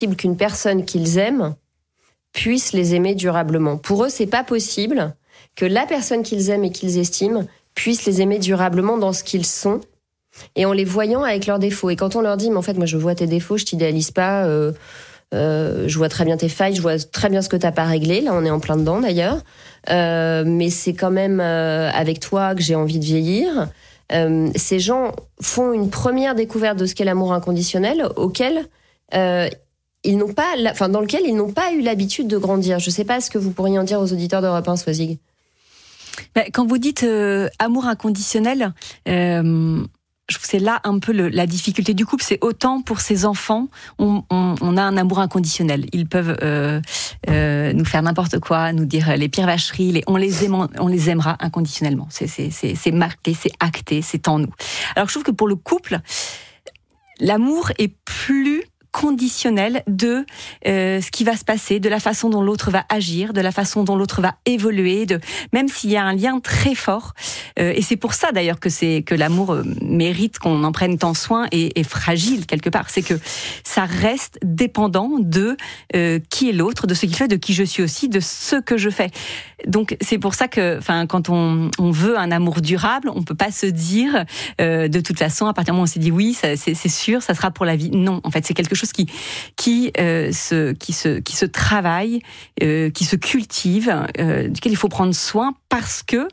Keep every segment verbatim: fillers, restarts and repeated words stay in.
qu'une personne qu'ils aiment puisse les aimer durablement. Pour eux, c'est pas possible que la personne qu'ils aiment et qu'ils estiment puisse les aimer durablement dans ce qu'ils sont et en les voyant avec leurs défauts. Et quand on leur dit, mais en fait, moi, je vois tes défauts, je t'idéalise pas, euh, euh, je vois très bien tes failles, je vois très bien ce que t'as pas réglé. Là, on est en plein dedans, d'ailleurs. Euh, mais c'est quand même euh, avec toi que j'ai envie de vieillir. Euh, ces gens font une première découverte de ce qu'est l'amour inconditionnel, auquel euh, ils n'ont pas, enfin, dans lequel ils n'ont pas eu l'habitude de grandir. Je sais pas ce que vous pourriez en dire aux auditeurs d'Europe un, Swazig. Quand vous dites euh, amour inconditionnel, euh, je trouve que c'est là un peu le, la difficulté du couple. C'est autant pour ces enfants, on, on, on a un amour inconditionnel. Ils peuvent euh, euh, nous faire n'importe quoi, nous dire les pires vacheries. Les, on les aime, on les aimera inconditionnellement. C'est, c'est, c'est, c'est marqué, c'est acté, c'est en nous. Alors je trouve que pour le couple, l'amour est plus conditionnel de euh, ce qui va se passer, de la façon dont l'autre va agir, de la façon dont l'autre va évoluer, de même s'il y a un lien très fort. Euh, et c'est pour ça d'ailleurs que c'est que l'amour euh, mérite qu'on en prenne tant soin et est fragile quelque part. C'est que ça reste dépendant de euh, qui est l'autre, de ce qu'il fait, de qui je suis aussi, de ce que je fais. Donc c'est pour ça que, enfin, quand on, on veut un amour durable, on peut pas se dire euh, de toute façon à partir du moment où on s'est dit oui, ça, c'est, c'est sûr, ça sera pour la vie. Non, en fait, c'est quelque chose qui qui euh, se qui se qui se travaille, euh, qui se cultive, euh, duquel il faut prendre soin parce que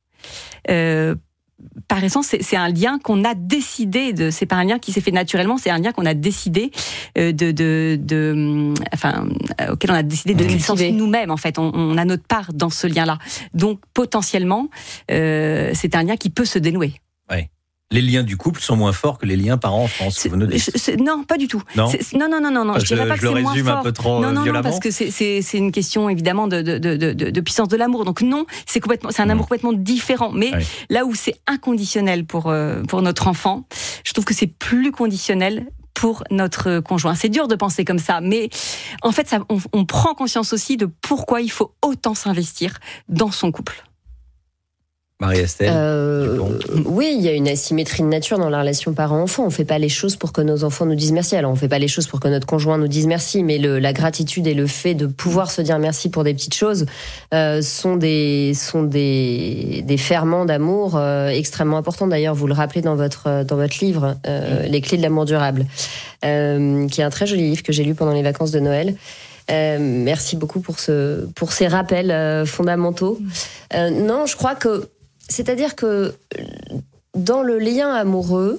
euh, par essence, c'est, c'est un lien qu'on a décidé de. C'est pas un lien qui s'est fait naturellement. C'est un lien qu'on a décidé euh, de, de, de, enfin, euh, auquel on a décidé de licencier nous-mêmes. En fait, on, on a notre part dans ce lien-là. Donc, potentiellement, euh, c'est un lien qui peut se dénouer. Ouais. Les liens du couple sont moins forts que les liens parents-enfants. C'est, c'est, c'est, non, pas du tout. Non, c'est, non, non, non, non, non. Je, je dirais pas je que c'est moins fort. Je le résume un peu trop non, non, violemment. Non, parce que c'est, c'est, c'est une question évidemment de, de, de, de, de puissance de l'amour. Donc non, c'est complètement, c'est un amour mmh. complètement différent. Mais ouais. Là où c'est inconditionnel pour euh, pour notre enfant, je trouve que c'est plus conditionnel pour notre conjoint. C'est dur de penser comme ça, mais en fait, ça, on, on prend conscience aussi de pourquoi il faut autant s'investir dans son couple. Marie-Estelle euh, Oui, il y a une asymétrie de nature dans la relation parent-enfant. On ne fait pas les choses pour que nos enfants nous disent merci. Alors, on ne fait pas les choses pour que notre conjoint nous dise merci, mais le, la gratitude et le fait de pouvoir se dire merci pour des petites choses euh, sont des sont des des ferments d'amour euh, extrêmement importants. D'ailleurs, vous le rappelez dans votre dans votre livre, euh, Les clés de l'amour durable, euh, qui est un très joli livre que j'ai lu pendant les vacances de Noël. Euh, merci beaucoup pour ce pour ces rappels euh, fondamentaux. Euh, non, je crois que c'est-à-dire que dans le lien amoureux,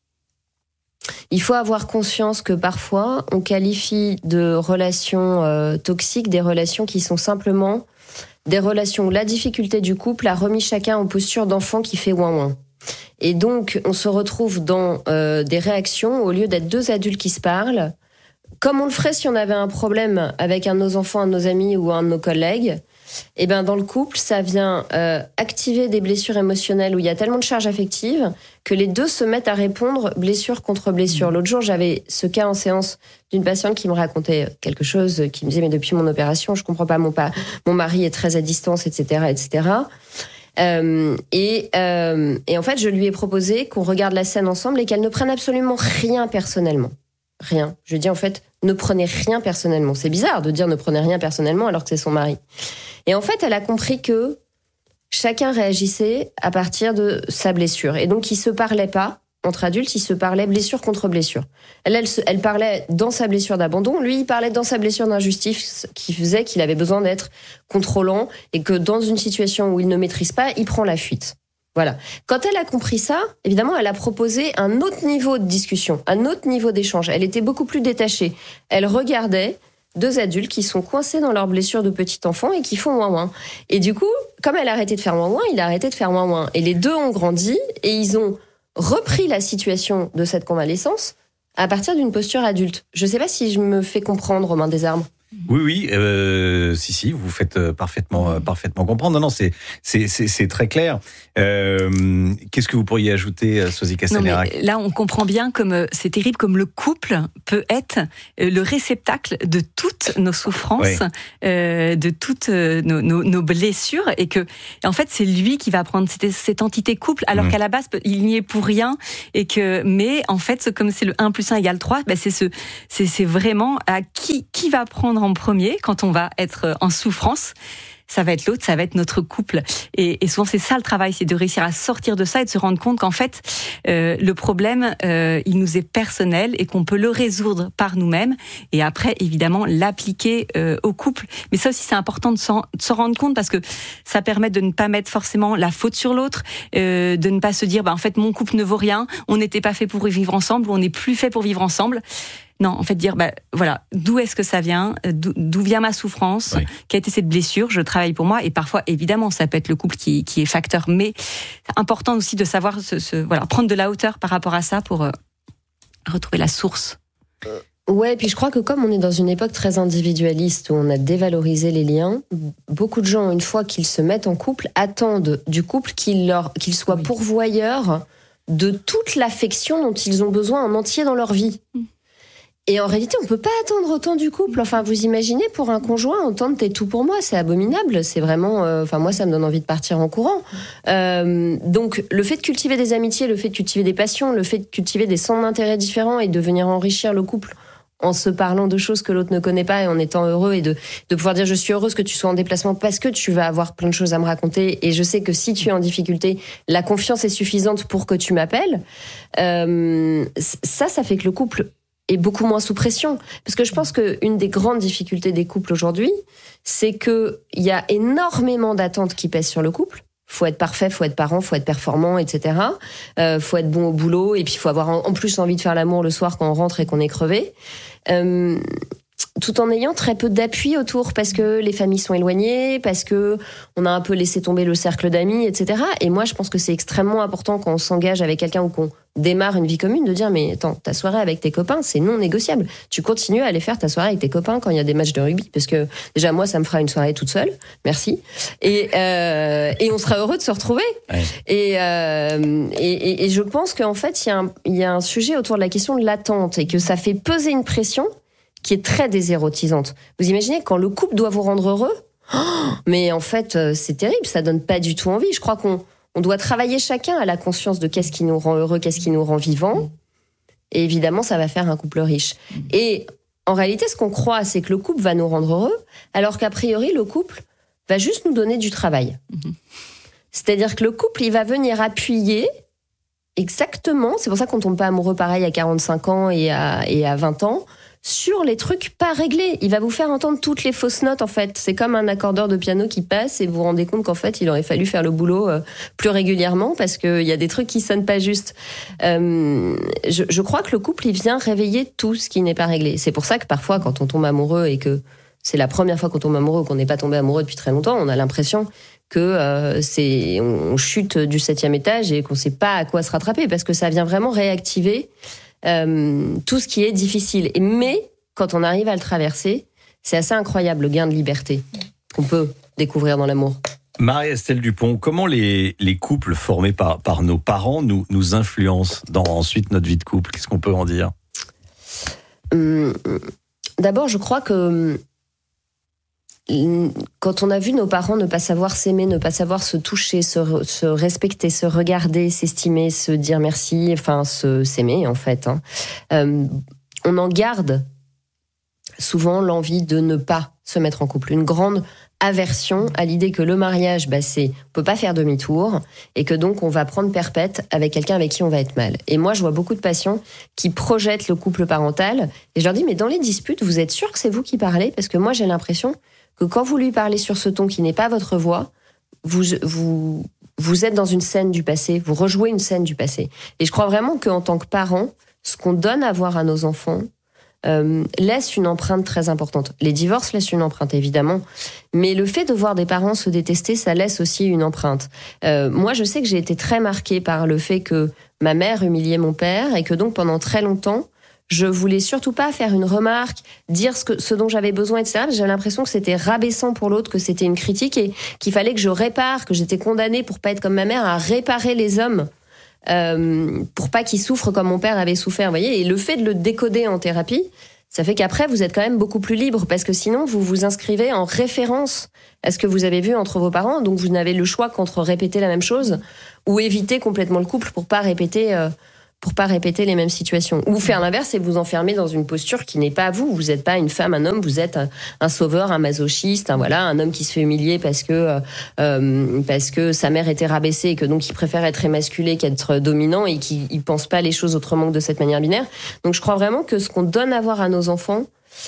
il faut avoir conscience que parfois, on qualifie de relations euh, toxiques des relations qui sont simplement des relations où la difficulté du couple a remis chacun en posture d'enfant qui fait ouin-ouin. Et donc, on se retrouve dans euh, des réactions, au lieu d'être deux adultes qui se parlent, comme on le ferait si on avait un problème avec un de nos enfants, un de nos amis ou un de nos collègues. Et ben dans le couple, ça vient euh, activer des blessures émotionnelles où il y a tellement de charges affectives que les deux se mettent à répondre blessure contre blessure. L'autre jour, j'avais ce cas en séance d'une patiente qui me racontait quelque chose, qui me disait mais depuis mon opération, je comprends pas, mon pas, mon mari est très à distance, et cetera, et cetera. Euh, et, euh, et en fait, je lui ai proposé qu'on regarde la scène ensemble et qu'elle ne prenne absolument rien personnellement. Rien. Je lui ai dit en fait, ne prenez rien personnellement. C'est bizarre de dire ne prenez rien personnellement alors que c'est son mari. Et en fait, elle a compris que chacun réagissait à partir de sa blessure. Et donc, ils se parlaient pas entre adultes, ils se parlaient blessure contre blessure. Elle, elle, elle parlait dans sa blessure d'abandon, lui, il parlait dans sa blessure d'injustice qui faisait qu'il avait besoin d'être contrôlant et que dans une situation où il ne maîtrise pas, il prend la fuite. Voilà. Quand elle a compris ça, évidemment, elle a proposé un autre niveau de discussion, un autre niveau d'échange. Elle était beaucoup plus détachée. Elle regardait deux adultes qui sont coincés dans leurs blessures de petit enfant et qui font ouin-ouin. Et du coup, comme elle a arrêté de faire ouin-ouin, il a arrêté de faire ouin-ouin. Et les deux ont grandi et ils ont repris la situation de cette convalescence à partir d'une posture adulte. Je ne sais pas si je me fais comprendre, Romain Desarmes. Oui, oui, euh, si, si, vous faites parfaitement, euh, parfaitement comprendre. Non, non, c'est, c'est, c'est, c'est très clair. Euh, qu'est-ce que vous pourriez ajouter, Swazig Castelnerac ? Là, on comprend bien comme c'est terrible, comme le couple peut être le réceptacle de toutes toutes nos souffrances, oui. euh, de toutes nos, nos, nos blessures, et que, et en fait, c'est lui qui va prendre cette, cette entité couple, alors mmh. qu'à la base, il n'y est pour rien, et que, mais en fait, comme c'est le un plus un égale trois, ben c'est ce, c'est, c'est vraiment à qui, qui va prendre en premier quand on va être en souffrance. Ça va être l'autre, ça va être notre couple. Et, et souvent, c'est ça le travail, c'est de réussir à sortir de ça et de se rendre compte qu'en fait, euh, le problème, euh, il nous est personnel et qu'on peut le résoudre par nous-mêmes. Et après, évidemment, l'appliquer euh, au couple. Mais ça aussi, c'est important de s'en, de s'en rendre compte parce que ça permet de ne pas mettre forcément la faute sur l'autre, euh, de ne pas se dire, bah, en fait, mon couple ne vaut rien, on n'était pas fait pour vivre ensemble, ou on n'est plus fait pour vivre ensemble. Non, en fait, dire, bah, voilà, d'où est-ce que ça vient, d'où, d'où vient ma souffrance, oui. Quelle a été cette blessure, je travaille pour moi, et parfois, évidemment, ça peut être le couple qui, qui est facteur, mais c'est important aussi de savoir, se, se, voilà, prendre de la hauteur par rapport à ça pour euh, retrouver la source. Ouais, et puis je crois que comme on est dans une époque très individualiste où on a dévalorisé les liens, beaucoup de gens, une fois qu'ils se mettent en couple, attendent du couple qu'il leur, qu'il soit oui. pourvoyeur de toute l'affection dont ils ont besoin en entier dans leur vie. Mm. Et en réalité, on peut pas attendre autant du couple. Enfin, vous imaginez, pour un conjoint, entendre t'es tout pour moi, c'est abominable. C'est vraiment, euh, enfin, moi, ça me donne envie de partir en courant. Euh, donc, le fait de cultiver des amitiés, le fait de cultiver des passions, le fait de cultiver des centres d'intérêt différents et de venir enrichir le couple en se parlant de choses que l'autre ne connaît pas et en étant heureux et de, de pouvoir dire je suis heureuse que tu sois en déplacement parce que tu vas avoir plein de choses à me raconter et je sais que si tu es en difficulté, la confiance est suffisante pour que tu m'appelles. Euh, ça, ça fait que le couple est beaucoup moins sous pression. Parce que je pense qu'une des grandes difficultés des couples aujourd'hui, c'est qu'il y a énormément d'attentes qui pèsent sur le couple. Faut être parfait, faut être parent, faut être performant, et cetera. Euh, faut être bon au boulot, et puis faut avoir en plus envie de faire l'amour le soir quand on rentre et qu'on est crevé. Euh, tout en ayant très peu d'appui autour, parce que les familles sont éloignées, parce que on a un peu laissé tomber le cercle d'amis, et cetera. Et moi, je pense que c'est extrêmement important quand on s'engage avec quelqu'un ou qu'on démarre une vie commune de dire mais attends, ta soirée avec tes copains, c'est non négociable. Tu continues à aller faire ta soirée avec tes copains quand il y a des matchs de rugby, parce que déjà moi, ça me fera une soirée toute seule. Merci. Et euh, et on sera heureux de se retrouver. Ouais. Et, euh, et, et et je pense qu'en fait, il y a un il y a un sujet autour de la question de l'attente et que ça fait peser une pression qui est très désérotisante. Vous imaginez quand le couple doit vous rendre heureux, oh, mais en fait c'est terrible, ça donne pas du tout envie. Je crois qu'on on doit travailler chacun à la conscience de qu'est-ce qui nous rend heureux, qu'est-ce qui nous rend vivants. Et évidemment, ça va faire un couple riche. Et en réalité, ce qu'on croit, c'est que le couple va nous rendre heureux, alors qu'a priori, le couple va juste nous donner du travail. Mm-hmm. C'est-à-dire que le couple, il va venir appuyer exactement, c'est pour ça qu'on tombe pas amoureux pareil à quarante-cinq ans et à, et à vingt ans, sur les trucs pas réglés. Il va vous faire entendre toutes les fausses notes, en fait. C'est comme un accordeur de piano qui passe et vous vous rendez compte qu'en fait, il aurait fallu faire le boulot euh, plus régulièrement parce qu'il y a des trucs qui sonnent pas juste. Euh, je, je crois que le couple, il vient réveiller tout ce qui n'est pas réglé. C'est pour ça que parfois, quand on tombe amoureux et que c'est la première fois qu'on tombe amoureux ou qu'on n'est pas tombé amoureux depuis très longtemps, on a l'impression que euh, c'est on chute du septième étage et qu'on sait pas à quoi se rattraper parce que ça vient vraiment réactiver Euh, tout ce qui est difficile. Et, mais quand on arrive à le traverser, c'est assez incroyable le gain de liberté qu'on peut découvrir dans l'amour. Marie-Estelle Dupont, comment les, les couples formés par, par nos parents nous, nous influencent dans ensuite notre vie de couple ? Qu'est-ce qu'on peut en dire ? hum, D'abord, je crois que quand on a vu nos parents ne pas savoir s'aimer, ne pas savoir se toucher, se, se respecter, se regarder, s'estimer, se dire merci, enfin se, s'aimer en fait, hein, euh, on en garde souvent l'envie de ne pas se mettre en couple. Une grande aversion à l'idée que le mariage, bah, c'est, on peut pas faire demi-tour et que donc on va prendre perpète avec quelqu'un avec qui on va être mal. Et moi, je vois beaucoup de patients qui projettent le couple parental et je leur dis mais dans les disputes, vous êtes sûr que c'est vous qui parlez ? Parce que moi, j'ai l'impression que quand vous lui parlez sur ce ton qui n'est pas votre voix, vous, vous, vous êtes dans une scène du passé, vous rejouez une scène du passé. Et je crois vraiment qu'en tant que parents, ce qu'on donne à voir à nos enfants euh, laisse une empreinte très importante. Les divorces laissent une empreinte, évidemment, mais le fait de voir des parents se détester, ça laisse aussi une empreinte. Euh, moi, je sais que j'ai été très marquée par le fait que ma mère humiliait mon père et que donc pendant très longtemps, je voulais surtout pas faire une remarque, dire ce, que, ce dont j'avais besoin, et cetera. J'avais l'impression que c'était rabaissant pour l'autre, que c'était une critique et qu'il fallait que je répare, que j'étais condamnée pour pas être comme ma mère à réparer les hommes, euh, pour pas qu'ils souffrent comme mon père avait souffert. Vous voyez, et le fait de le décoder en thérapie, ça fait qu'après, vous êtes quand même beaucoup plus libre, parce que sinon, vous vous inscrivez en référence à ce que vous avez vu entre vos parents, donc vous n'avez le choix qu'entre répéter la même chose ou éviter complètement le couple pour pas répéter, euh, pour pas répéter les mêmes situations. Ou faire l'inverse et vous enfermer dans une posture qui n'est pas vous. Vous n'êtes pas une femme, un homme, vous êtes un, un sauveur, un masochiste, un, voilà, un homme qui se fait humilier parce que, euh, parce que sa mère était rabaissée et que donc il préfère être émasculé qu'être dominant et qu'il ne pense pas les choses autrement que de cette manière binaire. Donc je crois vraiment que ce qu'on donne à voir à nos enfants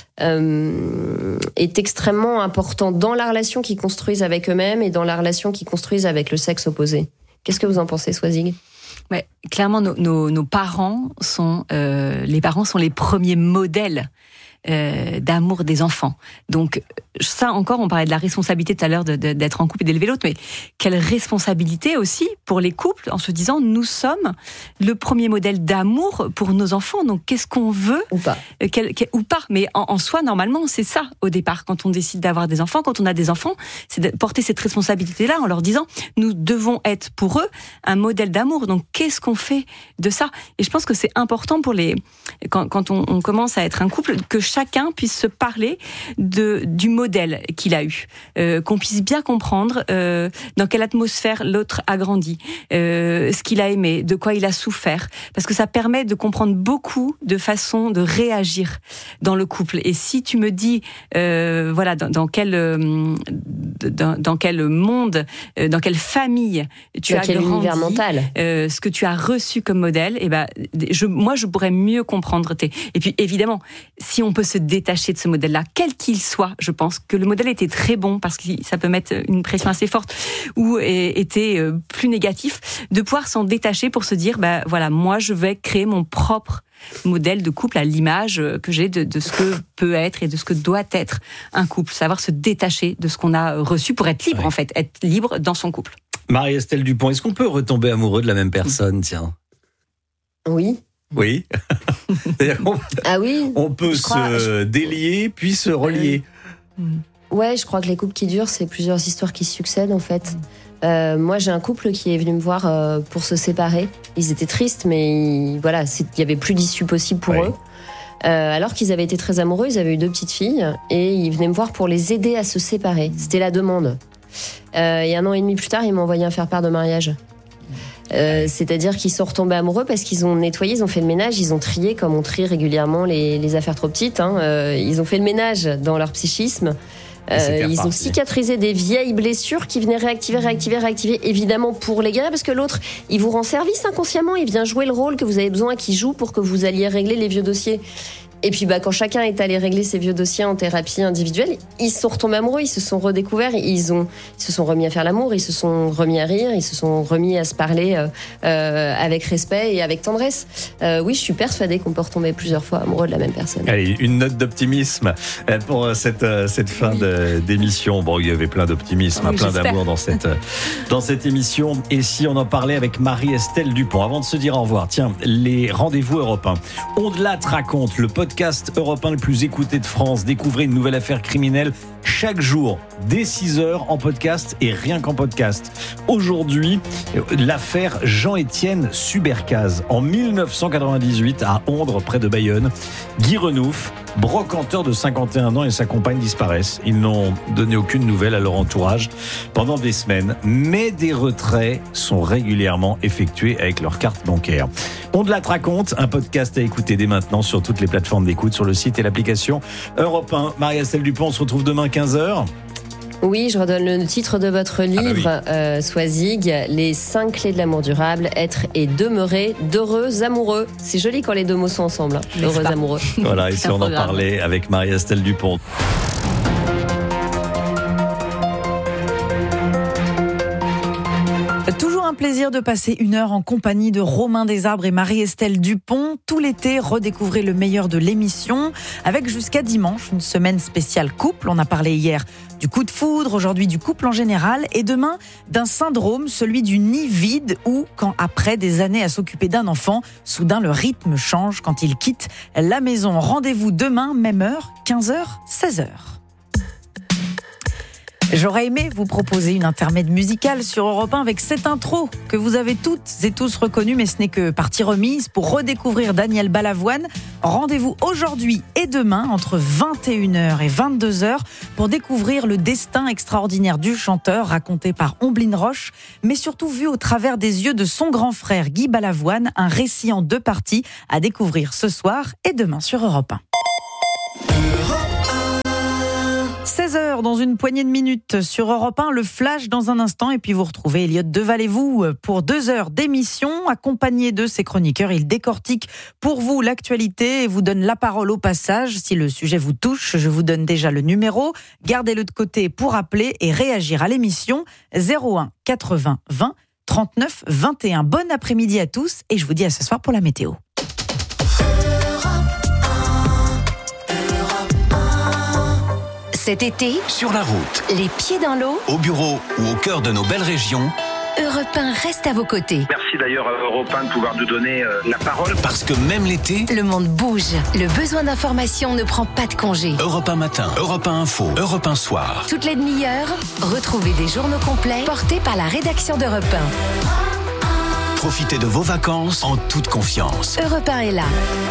euh, est extrêmement important dans la relation qu'ils construisent avec eux-mêmes et dans la relation qu'ils construisent avec le sexe opposé. Qu'est-ce que vous en pensez, Swazig ? Ouais, clairement, nos, nos, nos parents sont, euh, les parents sont les premiers modèles euh, d'amour des enfants. Donc ça encore, on parlait de la responsabilité tout à l'heure de, de, d'être en couple et d'élever l'autre, mais quelle responsabilité aussi pour les couples en se disant nous sommes le premier modèle d'amour pour nos enfants. Donc qu'est-ce qu'on veut ou pas, euh, quel, quel, ou pas. Mais en, en soi, normalement, c'est ça au départ quand on décide d'avoir des enfants, quand on a des enfants, c'est de porter cette responsabilité-là en leur disant nous devons être pour eux un modèle d'amour. Donc qu'est-ce qu'on fait de ça ? Et je pense que c'est important pour les quand, quand on, on commence à être un couple que chacun puisse se parler de, du modèle qu'il a eu, euh, qu'on puisse bien comprendre euh, dans quelle atmosphère l'autre a grandi, euh, ce qu'il a aimé, de quoi il a souffert, parce que ça permet de comprendre beaucoup de façons de réagir dans le couple. Et si tu me dis, euh, voilà, dans, dans quel euh, dans, dans quel monde, euh, dans quelle famille tu dans as quel grandi, univers mental, euh, ce que tu as reçu comme modèle, et ben, je, moi, je pourrais mieux comprendre tes. Et puis, évidemment, si on peut se détacher de ce modèle-là, quel qu'il soit, je pense que le modèle était très bon parce que ça peut mettre une pression assez forte ou était plus négatif, de pouvoir s'en détacher pour se dire, bah voilà, moi je vais créer mon propre modèle de couple à l'image que j'ai de, de ce que peut être et de ce que doit être un couple, savoir se détacher de ce qu'on a reçu pour être libre, ouais. En fait, être libre dans son couple. Marie-Estelle Dupont, est-ce qu'on peut retomber amoureux de la même personne, tiens ? Oui. Oui. on, ah oui. On peut je se crois, je... délier puis se relier. Euh... Ouais, je crois que les couples qui durent, c'est plusieurs histoires qui se succèdent en fait. Euh, moi, j'ai un couple qui est venu me voir euh, pour se séparer. Ils étaient tristes, mais ils, voilà, il y avait plus d'issue possible pour ouais. eux. Euh, alors qu'ils avaient été très amoureux, ils avaient eu deux petites filles et ils venaient me voir pour les aider à se séparer. C'était la demande. Euh, et un an et demi plus tard, ils m'ont envoyé un faire-part de mariage. Euh, c'est-à-dire qu'ils sont retombés amoureux parce qu'ils ont nettoyé, ils ont fait le ménage, ils ont trié comme on trie régulièrement les, les affaires trop petites. Hein. Euh, ils ont fait le ménage dans leur psychisme. Euh, ils ont cicatrisé des vieilles blessures qui venaient réactiver, réactiver, réactiver, évidemment pour les guérir, parce que l'autre, il vous rend service inconsciemment, il vient jouer le rôle que vous avez besoin qu'il joue pour que vous alliez régler les vieux dossiers. Et puis bah, quand chacun est allé régler ses vieux dossiers en thérapie individuelle, ils se sont retombés amoureux, ils se sont redécouverts, ils, ont, ils se sont remis à faire l'amour, ils se sont remis à rire, ils se sont remis à se parler euh, euh, avec respect et avec tendresse. Euh, oui, je suis persuadée qu'on peut retomber plusieurs fois amoureux de la même personne. Allez, une note d'optimisme pour cette, cette fin oui. de, d'émission. Bon, il y avait plein d'optimisme, oui, plein j'espère. d'amour dans cette, dans cette émission. Et si on en parlait avec Marie-Estelle Dupont, avant de se dire au revoir, tiens, les rendez-vous Europe un. On-delà te raconte, le podcast Europe un le plus écouté de France. Découvrez une nouvelle affaire criminelle chaque jour, dès six heures en podcast et rien qu'en podcast. Aujourd'hui, l'affaire Jean-Étienne Subercase. En dix-neuf cent quatre-vingt-dix-huit, à Ondres, près de Bayonne, Guy Renouf, brocanteur de cinquante et un ans et sa compagne disparaissent. Ils n'ont donné aucune nouvelle à leur entourage pendant des semaines, mais des retraits sont régulièrement effectués avec leur carte bancaire. On te la raconte, un podcast à écouter dès maintenant sur toutes les plateformes d'écoute, sur le site et l'application Europe un. Marie-Estelle Dupont, on se retrouve demain quinze heures. Oui, je redonne le titre de votre livre, ah bah oui. euh, Swazig, Les cinq clés de l'amour durable, être et demeurer d'heureux amoureux. C'est joli quand les deux mots sont ensemble, hein. Heureux amoureux. Voilà, ici on en parlait avec Marie-Estelle Dupont. Toujours un plaisir de passer une heure en compagnie de Romain Desarbres et Marie-Estelle Dupont. Tout l'été, redécouvrez le meilleur de l'émission avec jusqu'à dimanche une semaine spéciale couple. On a parlé hier du coup de foudre, aujourd'hui du couple en général et demain d'un syndrome, celui du nid vide où, quand après des années à s'occuper d'un enfant, soudain le rythme change quand il quitte la maison. Rendez-vous demain, même heure, quinze heures, seize heures. J'aurais aimé vous proposer une intermède musicale sur Europe un avec cette intro que vous avez toutes et tous reconnue, mais ce n'est que partie remise. Pour redécouvrir Daniel Balavoine, rendez-vous aujourd'hui et demain entre vingt et une heures et vingt-deux heures pour découvrir le destin extraordinaire du chanteur raconté par Omblin Roche, mais surtout vu au travers des yeux de son grand frère Guy Balavoine, un récit en deux parties à découvrir ce soir et demain sur Europe un. seize heures dans une poignée de minutes sur Europe un, le flash dans un instant et puis vous retrouvez Elliot Deval-et-vous pour deux heures d'émission. Accompagné de ses chroniqueurs, il décortique pour vous l'actualité et vous donne la parole au passage. Si le sujet vous touche, je vous donne déjà le numéro. Gardez-le de côté pour appeler et réagir à l'émission zéro un quatre-vingts vingt trente-neuf vingt et un. Bon après-midi à tous et je vous dis à ce soir pour la météo. Cet été, sur la route, les pieds dans l'eau, au bureau ou au cœur de nos belles régions, Europe un reste à vos côtés. Merci d'ailleurs à Europe un de pouvoir nous donner euh, la parole. Parce que même l'été, le monde bouge. Le besoin d'information ne prend pas de congé. Europe un matin, Europe un info, Europe un soir. Toutes les demi-heures, retrouvez des journaux complets portés par la rédaction d'Europe un. Profitez de vos vacances en toute confiance. Europe un est là.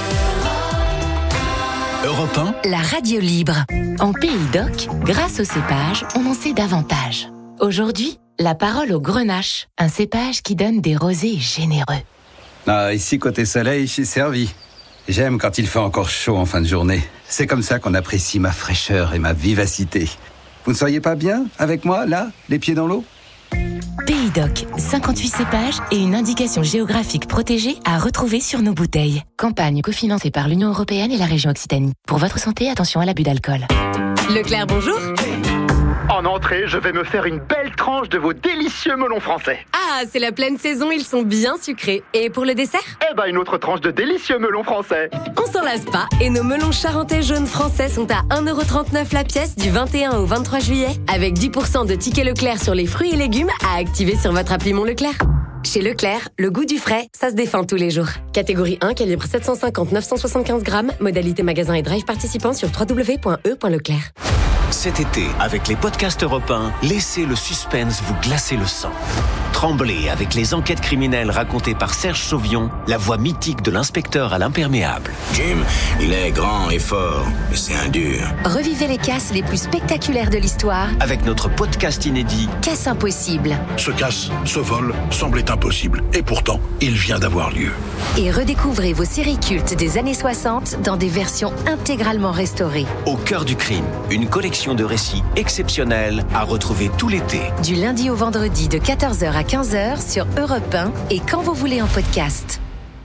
Europe un, la radio libre. En Pays d'Oc, grâce au cépage, on en sait davantage. Aujourd'hui, la parole au grenache, un cépage qui donne des rosés généreux. Ah, ici, côté soleil, je suis servi. J'aime quand il fait encore chaud en fin de journée. C'est comme ça qu'on apprécie ma fraîcheur et ma vivacité. Vous ne seriez pas bien avec moi, là, les pieds dans l'eau ? Pays d'Oc, cinquante-huit cépages et une indication géographique protégée à retrouver sur nos bouteilles. Campagne cofinancée par l'Union européenne et la région Occitanie. Pour votre santé, attention à l'abus d'alcool. Leclerc, bonjour. En entrée, je vais me faire une belle tranche de vos délicieux melons français. Ah, c'est la pleine saison, ils sont bien sucrés. Et pour le dessert ? Eh ben, une autre tranche de délicieux melons français. On s'en lasse pas. Et nos melons charentais jaunes français sont à un euro trente-neuf la pièce du vingt et un au vingt-trois juillet. Avec dix pour cent de tickets Leclerc sur les fruits et légumes à activer sur votre appli Mon Leclerc. Chez Leclerc, le goût du frais, ça se défend tous les jours. Catégorie un, calibre sept cent cinquante à neuf cent soixante-quinze grammes. Modalité magasin et drive participant sur w w w point e point leclerc. Cet été, avec les podcasts Europe un, laissez le suspense vous glacer le sang. Tremblez avec les enquêtes criminelles racontées par Serge Sauvion, la voix mythique de l'inspecteur à l'imperméable. Jim, il est grand et fort, mais c'est un dur. Revivez les casses les plus spectaculaires de l'histoire avec notre podcast inédit Casse impossible. Ce casse, ce vol, semblait impossible. Et pourtant, il vient d'avoir lieu. Et redécouvrez vos séries cultes des années soixante dans des versions intégralement restaurées. Au cœur du crime, une collection de récits exceptionnels à retrouver tout l'été. Du lundi au vendredi de quatorze heures à quinze heures sur Europe un et quand vous voulez en podcast.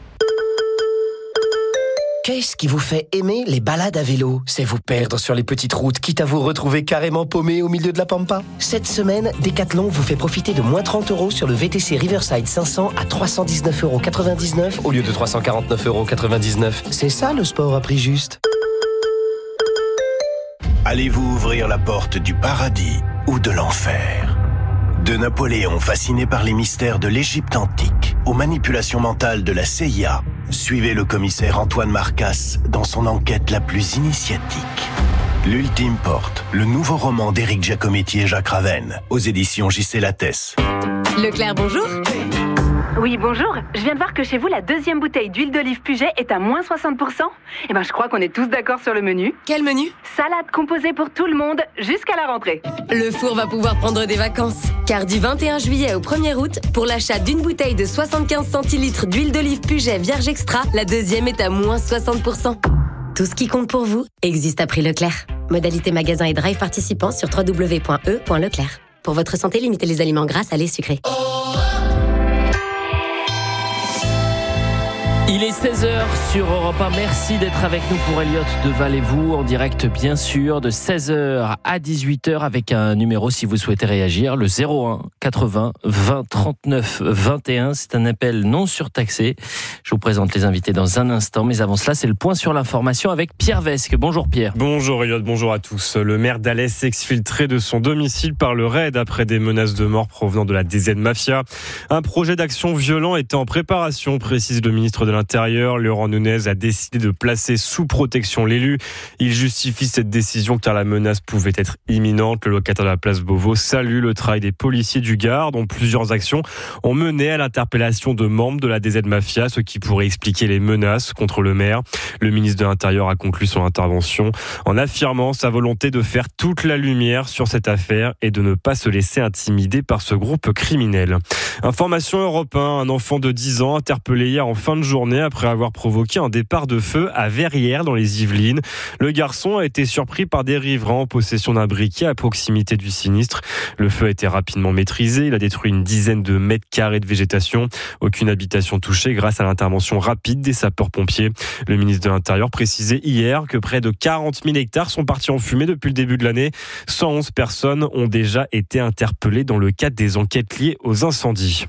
Qu'est-ce qui vous fait aimer les balades à vélo ? C'est vous perdre sur les petites routes, quitte à vous retrouver carrément paumé au milieu de la pampa. Cette semaine, Decathlon vous fait profiter de moins trente euros sur le V T C Riverside cinq cents à trois cent dix-neuf euros quatre-vingt-dix-neuf au lieu de trois cent quarante-neuf euros quatre-vingt-dix-neuf. C'est ça le sport à prix juste. Allez-vous ouvrir la porte du paradis ou de l'enfer ? De Napoléon fasciné par les mystères de l'Égypte antique aux manipulations mentales de la C I A, suivez le commissaire Antoine Marcas dans son enquête la plus initiatique. L'Ultime Porte, le nouveau roman d'Éric Giacometti et Jacques Ravenne, aux éditions J C Lattès. Leclerc, bonjour. Oui, bonjour. Je viens de voir que chez vous, la deuxième bouteille d'huile d'olive Puget est à moins soixante pour cent. Eh ben, je crois qu'on est tous d'accord sur le menu. Quel menu ? Salade composée pour tout le monde jusqu'à la rentrée. Le four va pouvoir prendre des vacances. Car du vingt et un juillet au premier août, pour l'achat d'une bouteille de soixante-quinze centilitres d'huile d'olive Puget Vierge Extra, la deuxième est à moins soixante pour cent. Tout ce qui compte pour vous existe à prix Leclerc. Modalité magasin et drive participant sur w w w point e point leclerc. Pour votre santé, limitez les aliments gras, salés, sucrés. Il est seize heures sur Europe un. Merci d'être avec nous pour Elliot Deval-et-vous en direct, bien sûr, de seize heures à dix-huit heures avec un numéro si vous souhaitez réagir, le zéro un quatre-vingts vingt trente-neuf vingt et un. C'est un appel non surtaxé. Je vous présente les invités dans un instant, mais avant cela, c'est le point sur l'information avec Pierre Vesque. Bonjour Pierre. Bonjour Elliot, bonjour à tous. Le maire d'Alès s'est exfiltré de son domicile par le raid après des menaces de mort provenant de la D Z Mafia. Un projet d'action violent était en préparation, précise le ministre de l'Intérieur. l'Intérieur, Laurent Nunez, a décidé de placer sous protection l'élu. Il justifie cette décision car la menace pouvait être imminente. Le locataire de la place Beauvau salue le travail des policiers du Gard, dont plusieurs actions ont mené à l'interpellation de membres de la D Z Mafia, ce qui pourrait expliquer les menaces contre le maire. Le ministre de l'Intérieur a conclu son intervention en affirmant sa volonté de faire toute la lumière sur cette affaire et de ne pas se laisser intimider par ce groupe criminel. Information Europe un, un enfant de dix ans interpellé hier en fin de journée après avoir provoqué un départ de feu à Verrières dans les Yvelines. Le garçon a été surpris par des riverains en possession d'un briquet à proximité du sinistre. Le feu a été rapidement maîtrisé. Il a détruit une dizaine de mètres carrés de végétation. Aucune habitation touchée grâce à l'intervention rapide des sapeurs-pompiers. Le ministre de l'Intérieur précisait hier que près de quarante mille hectares sont partis en fumée depuis le début de l'année. cent onze personnes ont déjà été interpellées dans le cadre des enquêtes liées aux incendies.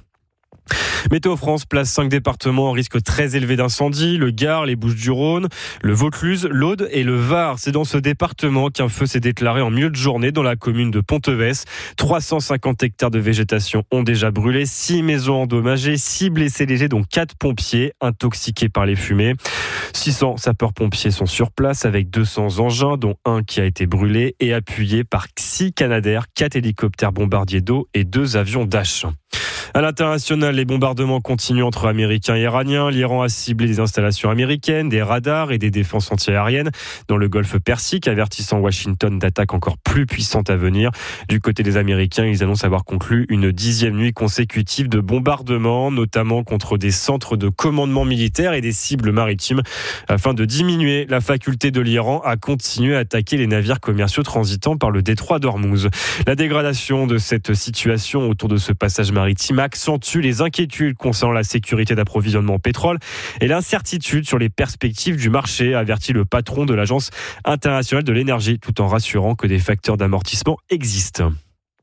Météo France place cinq départements en risque très élevé d'incendie, le Gard, les Bouches-du-Rhône, le Vaucluse, l'Aude et le Var. C'est dans ce département qu'un feu s'est déclaré en milieu de journée dans la commune de Ponteves. trois cent cinquante hectares de végétation ont déjà brûlé, six maisons endommagées, six blessés légers dont quatre pompiers intoxiqués par les fumées. six cents sapeurs-pompiers sont sur place avec deux cents engins dont un qui a été brûlé et appuyé par six Canadair, quatre hélicoptères bombardiers d'eau et deux avions Dash. À l'international, les bombardements continuent entre Américains et Iraniens. L'Iran a ciblé des installations américaines, des radars et des défenses antiaériennes dans le golfe Persique, avertissant Washington d'attaques encore plus puissantes à venir. Du côté des Américains, ils annoncent avoir conclu une dixième nuit consécutive de bombardements, notamment contre des centres de commandement militaire et des cibles maritimes, afin de diminuer la faculté de l'Iran à continuer à attaquer les navires commerciaux transitant par le détroit d'Ormuz. La dégradation de cette situation autour de ce passage maritime accentue les inquiétudes concernant la sécurité d'approvisionnement en pétrole et l'incertitude sur les perspectives du marché, avertit le patron de l'Agence internationale de l'énergie, tout en rassurant que des facteurs d'amortissement existent.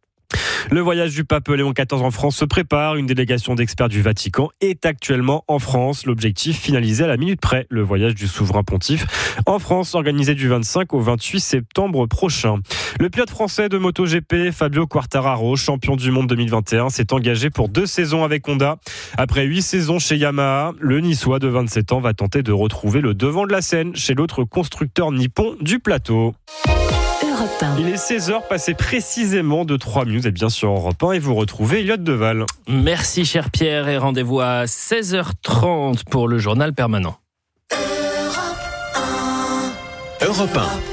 Le voyage du pape Léon quatorze en France se prépare. Une délégation d'experts du Vatican est actuellement en France. L'objectif, finalisé à la minute près, le voyage du souverain pontife en France, organisé du vingt-cinq au vingt-huit septembre prochain. Le pilote français de MotoGP, Fabio Quartararo, champion du monde deux mille vingt et un, s'est engagé pour deux saisons avec Honda. Après huit saisons chez Yamaha, le Niçois de vingt-sept ans va tenter de retrouver le devant de la scène chez l'autre constructeur nippon du plateau. Il est seize heures passées précisément de trois minutes et bien sur Europe un et vous retrouvez Elliot Deval. Merci cher Pierre et rendez-vous à seize heures trente pour le journal permanent. Europe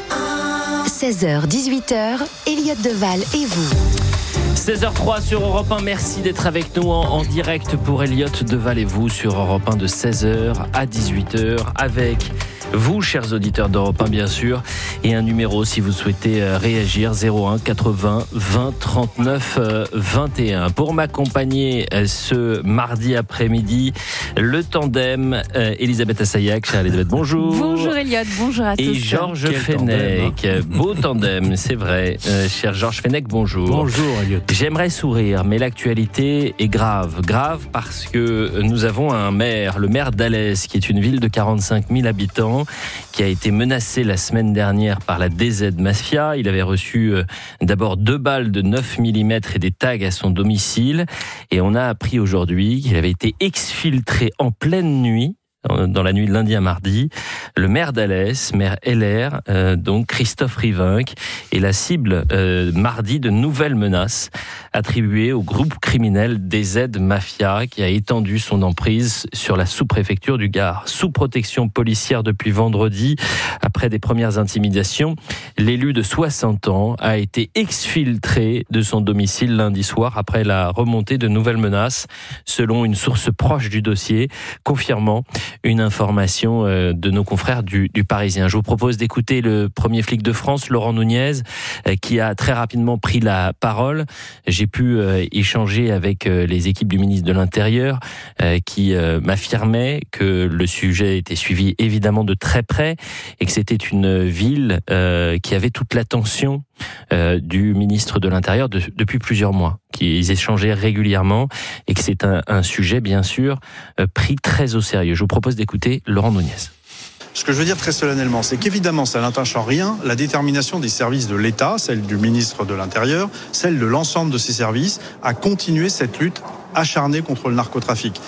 un. seize heures dix-huit heures, Elliot Deval et vous. seize heures trois sur Europe un, merci d'être avec nous en, en direct pour Elliot Deval et vous sur Europe un de seize heures à dix-huit heures avec vous, chers auditeurs d'Europe un, bien sûr, et un numéro si vous souhaitez réagir, zéro un quatre-vingts vingt trente-neuf vingt et un. Pour m'accompagner ce mardi après-midi, le tandem Elisabeth Assayag. Chère Elisabeth, bonjour. Bonjour Elliot, bonjour à tous. Et Georges Fenech, tandem, hein. Beau tandem, c'est vrai. Euh, cher Georges Fenech, bonjour. Bonjour Elliot. J'aimerais sourire, mais l'actualité est grave. Grave parce que nous avons un maire, le maire d'Alès, qui est une ville de quarante-cinq mille habitants, qui a été menacé la semaine dernière par la D Z Mafia. Il avait reçu euh, d'abord deux balles de neuf millimètres et des tags à son domicile. Et on a appris aujourd'hui qu'il avait été exfiltré en pleine nuit, dans la nuit de lundi à mardi. Le maire d'Alès, maire L R, euh, donc Christophe Rivinc, est la cible euh, mardi de nouvelles menaces attribuées au groupe criminel D Z Mafia qui a étendu son emprise sur la sous-préfecture du Gard. Sous protection policière depuis vendredi, après des premières intimidations, l'élu de soixante ans a été exfiltré de son domicile lundi soir après la remontée de nouvelles menaces, selon une source proche du dossier, confirmant une information de nos confrères du, du Parisien. Je vous propose d'écouter le premier flic de France, Laurent Nunez, qui a très rapidement pris la parole. J'ai pu échanger avec les équipes du ministre de l'Intérieur qui m'affirmaient que le sujet était suivi évidemment de très près et que c'était une ville qui avait toute l'attention Euh, du ministre de l'Intérieur de, depuis plusieurs mois, qu'ils échangeaient régulièrement et que c'est un, un sujet bien sûr euh, pris très au sérieux. Je vous propose d'écouter Laurent Nunez. Ce que je veux dire très solennellement, c'est qu'évidemment, ça n'entache en rien la détermination des services de l'État, celle du ministre de l'Intérieur, celle de l'ensemble de ces services, à continuer cette lutte acharnée contre le narcotrafic.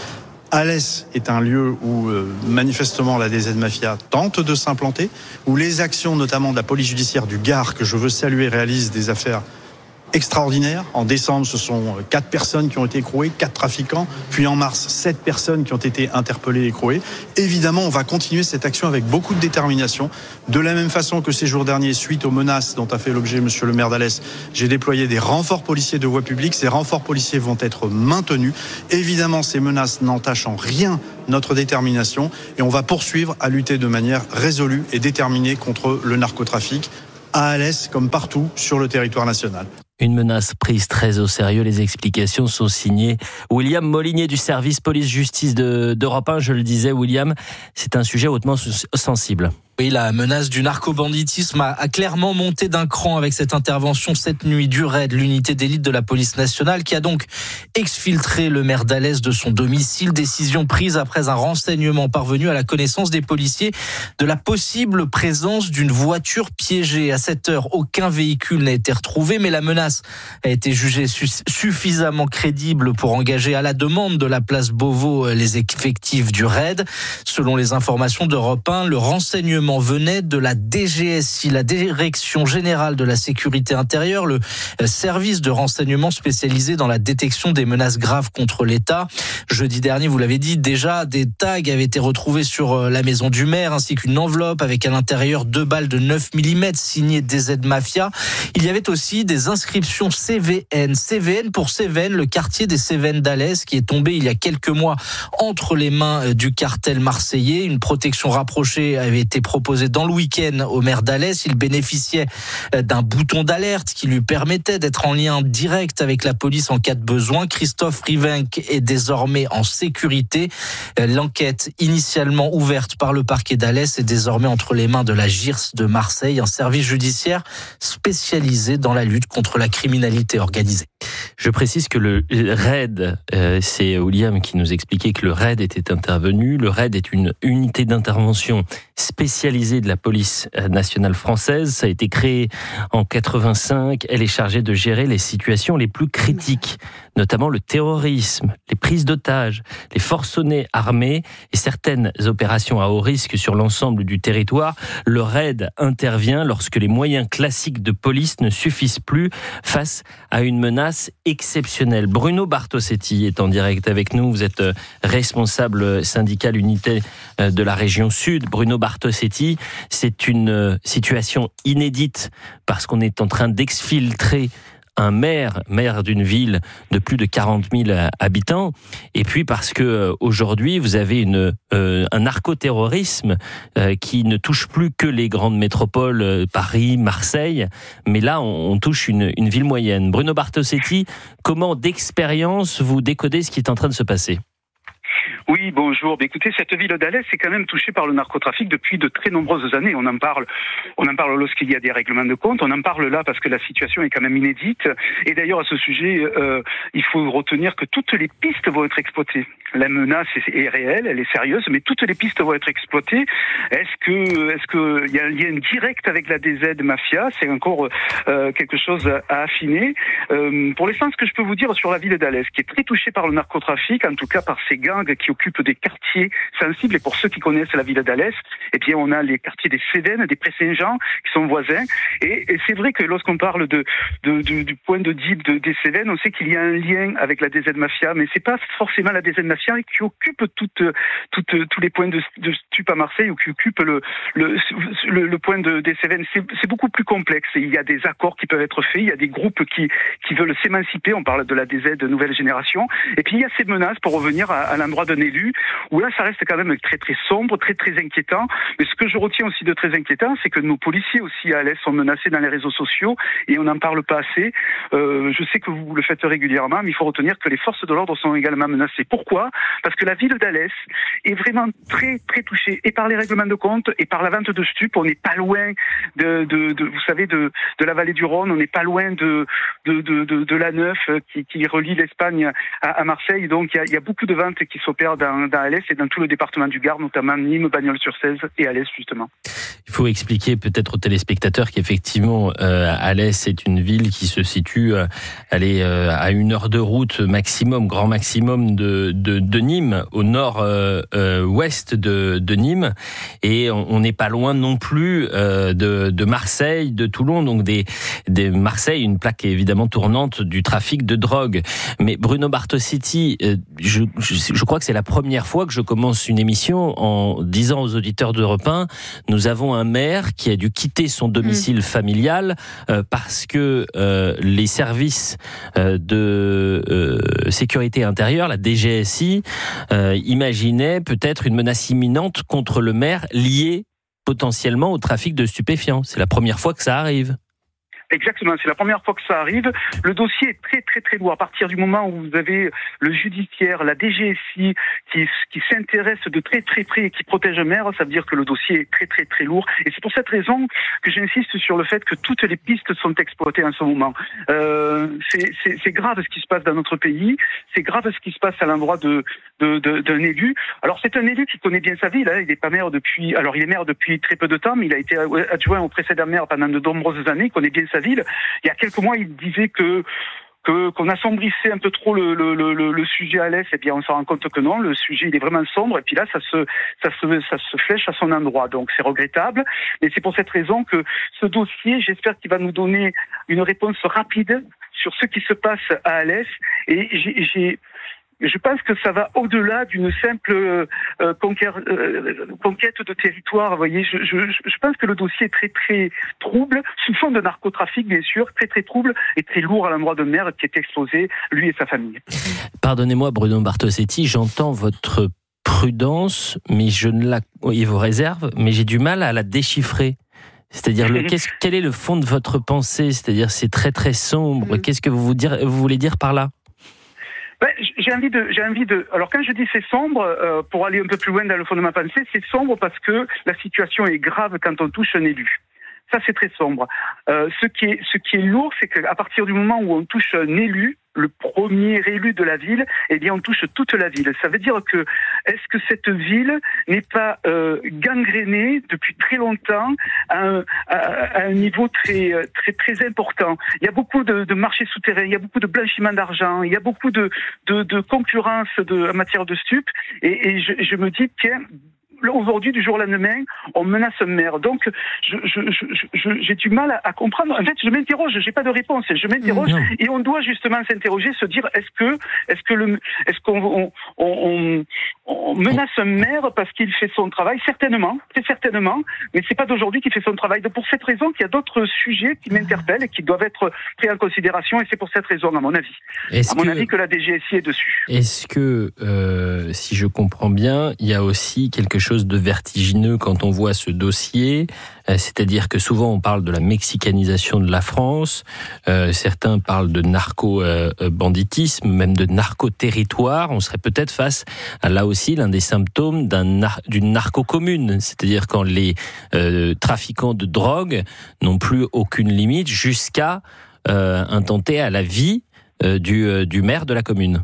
Alès est un lieu où euh, manifestement la D Z Mafia tente de s'implanter, où les actions notamment de la police judiciaire du Gard, que je veux saluer, réalisent des affaires extraordinaire. En décembre, ce sont quatre personnes qui ont été écrouées, quatre trafiquants. Puis en mars, sept personnes qui ont été interpellées et écrouées. Évidemment, on va continuer cette action avec beaucoup de détermination. De la même façon que ces jours derniers, suite aux menaces dont a fait l'objet monsieur le maire d'Alès, j'ai déployé des renforts policiers de voie publique. Ces renforts policiers vont être maintenus. Évidemment, ces menaces n'entachent en rien notre détermination. Et on va poursuivre à lutter de manière résolue et déterminée contre le narcotrafic à Alès comme partout sur le territoire national. Une menace prise très au sérieux. Les explications sont signées William Molinier du service police-justice de, d'Europe un. Je le disais, William, c'est un sujet hautement sensible. Oui, la menace du narcobanditisme a, a clairement monté d'un cran avec cette intervention cette nuit du R A I D, l'unité d'élite de la police nationale, qui a donc exfiltré le maire d'Alès de son domicile. Décision prise après un renseignement parvenu à la connaissance des policiers de la possible présence d'une voiture piégée. À cette heure, aucun véhicule n'a été retrouvé, mais la menace a été jugée su- suffisamment crédible pour engager à la demande de la place Beauvau les effectifs du R A I D. Selon les informations d'Europe un, le renseignement venait de la D G S I, la Direction Générale de la Sécurité Intérieure, le service de renseignement spécialisé dans la détection des menaces graves contre l'État. Jeudi dernier, vous l'avez dit, déjà des tags avaient été retrouvés sur la maison du maire, ainsi qu'une enveloppe avec à l'intérieur deux balles de neuf millimètres signées D Z Mafia. Il y avait aussi des inscriptions C V N. C V N pour Cévennes, le quartier des Cévennes d'Alès, qui est tombé il y a quelques mois entre les mains du cartel marseillais. Une protection rapprochée avait été proposée dans le week-end au maire d'Alès. Il bénéficiait d'un bouton d'alerte qui lui permettait d'être en lien direct avec la police en cas de besoin. Christophe Rivenc est désormais en sécurité. L'enquête initialement ouverte par le parquet d'Alès est désormais entre les mains de la G I R S de Marseille, un service judiciaire spécialisé dans la lutte contre la criminalité organisée. Je précise que le R A I D, euh, c'est William qui nous expliquait que le R A I D était intervenu. Le R A I D est une unité d'intervention spécialisée de la police nationale française. Ça a été créé en quatre-vingt-cinq. Elle est chargée de gérer les situations les plus critiques, notamment le terrorisme, les prises d'otages, les forcenés armés et certaines opérations à haut risque sur l'ensemble du territoire. Le R A I D intervient lorsque les moyens classiques de police ne suffisent plus face à une menace exceptionnelle. Bruno Bartosetti est en direct avec nous. Vous êtes responsable syndical unité de la région Sud. Bruno Bartosetti, c'est une situation inédite parce qu'on est en train d'exfiltrer un maire, maire d'une ville de plus de quarante mille habitants, et puis parce que euh, aujourd'hui vous avez une, euh, un narcoterrorisme euh, qui ne touche plus que les grandes métropoles, euh, Paris, Marseille, mais là on, on touche une, une ville moyenne. Bruno Bartosetti, comment d'expérience vous décodez ce qui est en train de se passer ? Oui, bonjour. Écoutez, cette ville d'Alès est quand même touchée par le narcotrafic depuis de très nombreuses années. On en parle, on en parle lorsqu'il y a des règlements de compte. On en parle là parce que la situation est quand même inédite. Et d'ailleurs, à ce sujet, euh, il faut retenir que toutes les pistes vont être exploitées. La menace est réelle, elle est sérieuse, mais toutes les pistes vont être exploitées. Est-ce que, est-ce que il y a un lien direct avec la D Z Mafia ? C'est encore euh, quelque chose à affiner. Euh, pour l'instant, ce que je peux vous dire sur la ville d'Alès, qui est très touchée par le narcotrafic, en tout cas par ces gangs qui occupent des quartiers sensibles. Et pour ceux qui connaissent la ville d'Alès, eh bien, on a les quartiers des Cévennes, des Pré-Saint-Jean, qui sont voisins. Et, et c'est vrai que lorsqu'on parle de, de, de du point de deal de, des Cévennes, on sait qu'il y a un lien avec la D Z Mafia, mais c'est pas forcément la D Z Mafia qui occupe toutes, toutes, tous les points de, de stup à Marseille ou qui occupe le, le, le, le point de, des Cévennes. C'est, c'est beaucoup plus complexe. Et il y a des accords qui peuvent être faits. Il y a des groupes qui, qui veulent s'émanciper. On parle de la D Z de nouvelle génération. Et puis il y a ces menaces pour revenir à, à l'endroit d'un élu où là ça reste quand même très très sombre, très très inquiétant. Mais ce que je retiens aussi de très inquiétant, c'est que nos policiers aussi à Alès sont menacés dans les réseaux sociaux et on n'en parle pas assez. Euh, je sais que vous le faites régulièrement, mais il faut retenir que les forces de l'ordre sont également menacées. Pourquoi ? Parce que la ville d'Alès est vraiment très très touchée et par les règlements de compte et par la vente de stupes. On n'est pas loin de, de, de vous savez de, de la vallée du Rhône, on n'est pas loin de de de de, de la Neuf qui, qui relie l'Espagne à, à Marseille. Donc il y a, il y a beaucoup de ventes qui s'opèrent dans, dans Alès et dans tout le département du Gard, notamment Nîmes, Bagnols-sur-Cèze et Alès justement. Il faut expliquer peut-être aux téléspectateurs qu'effectivement, euh, Alès est une ville qui se situe, euh, elle est euh, à une heure de route maximum, grand maximum de, de, de Nîmes, au nord euh, euh, ouest de, de Nîmes, et on n'est pas loin non plus euh, de, de Marseille, de Toulon, donc des, des Marseille, une plaque évidemment tournante du trafic de drogue. Mais Bruno Bartosetti, euh, je, je, je crois que c'est la première fois que je commence une émission en disant aux auditeurs d'Europe un, nous avons un maire qui a dû quitter son domicile mmh. familial euh, parce que euh, les services euh, de euh, sécurité intérieure, la D G S I, euh, imaginaient peut-être une menace imminente contre le maire liée potentiellement au trafic de stupéfiants. C'est la première fois que ça arrive. Exactement, c'est la première fois que ça arrive. Le dossier est très très très lourd. À partir du moment où vous avez le judiciaire, la D G S I qui, qui s'intéresse de très très près et qui protège le maire, ça veut dire que le dossier est très très très lourd. Et c'est pour cette raison que j'insiste sur le fait que toutes les pistes sont exploitées en ce moment. Euh, c'est, c'est, c'est grave ce qui se passe dans notre pays. C'est grave ce qui se passe à l'endroit de, de, de, d'un élu. Alors c'est un élu qui connaît bien sa ville. Hein. Il n'est pas maire depuis. Alors il est maire depuis très peu de temps, mais il a été adjoint au précédent maire pendant de nombreuses années. Il connaît bien sa ville. Il y a quelques mois, il disait que, que qu'on assombrissait un peu trop le, le, le, le sujet à l'Est. Et bien, on se rend compte que non, le sujet il est vraiment sombre. Et puis là, ça se ça se ça se flèche à son endroit. Donc c'est regrettable. Mais c'est pour cette raison que ce dossier, j'espère qu'il va nous donner une réponse rapide sur ce qui se passe à Alès. Et j'ai, j'ai je pense que ça va au-delà d'une simple euh, conquête, euh, conquête de territoire. Vous voyez, je, je, je pense que le dossier est très très trouble, sous fond de narcotrafic bien sûr, très très trouble et très lourd à l'endroit de maire qui est exposé, lui et sa famille. Pardonnez-moi Bruno Bartosetti, j'entends votre prudence, mais je ne la et vos réserves, mais j'ai du mal à la déchiffrer. C'est-à-dire, le, qu'est-ce, quel est le fond de votre pensée ? C'est-à-dire, c'est très très sombre. Qu'est-ce que vous, vous, dire, vous voulez dire par là ? Ben, j'ai envie de, j'ai envie de. Alors quand je dis c'est sombre, euh, pour aller un peu plus loin dans le fond de ma pensée, c'est sombre parce que la situation est grave quand on touche un élu. Ça c'est très sombre. Euh, ce qui est, ce qui est lourd, c'est qu'à partir du moment où on touche un élu, le premier élu de la ville, eh bien on touche toute la ville. Ça veut dire que est-ce que cette ville n'est pas euh, gangrénée depuis très longtemps à un, à, à un niveau très très très important. Il y a beaucoup de, de marchés souterrains, il y a beaucoup de blanchiment d'argent, il y a beaucoup de de, de concurrence de, en matière de stupes. Et, et je, je me dis tiens. Aujourd'hui, du jour au lendemain, on menace un maire. Donc, je, je, je, je, j'ai du mal à, à comprendre. En fait, je m'interroge. J'ai pas de réponse. Je m'interroge mmh. et on doit justement s'interroger, se dire est-ce que, est-ce que le, est-ce qu'on, on, on, on menace un maire parce qu'il fait son travail ? Certainement, c'est certainement, mais c'est pas d'aujourd'hui qu'il fait son travail. Donc, pour cette raison, qu'il y a d'autres sujets qui m'interpellent et qui doivent être pris en considération. Et c'est pour cette raison, à mon avis, est-ce à mon que, avis, que la D G S I est dessus. Est-ce que, euh, si je comprends bien, il y a aussi quelque chose chose de vertigineux quand on voit ce dossier, c'est-à-dire que souvent on parle de la mexicanisation de la France, euh, certains parlent de narco-banditisme, même de narco-territoire. On serait peut-être face à là aussi l'un des symptômes d'un nar- d'une narco-commune, c'est-à-dire quand les euh, trafiquants de drogue n'ont plus aucune limite jusqu'à euh, intenter à la vie euh, du, euh, du maire de la commune.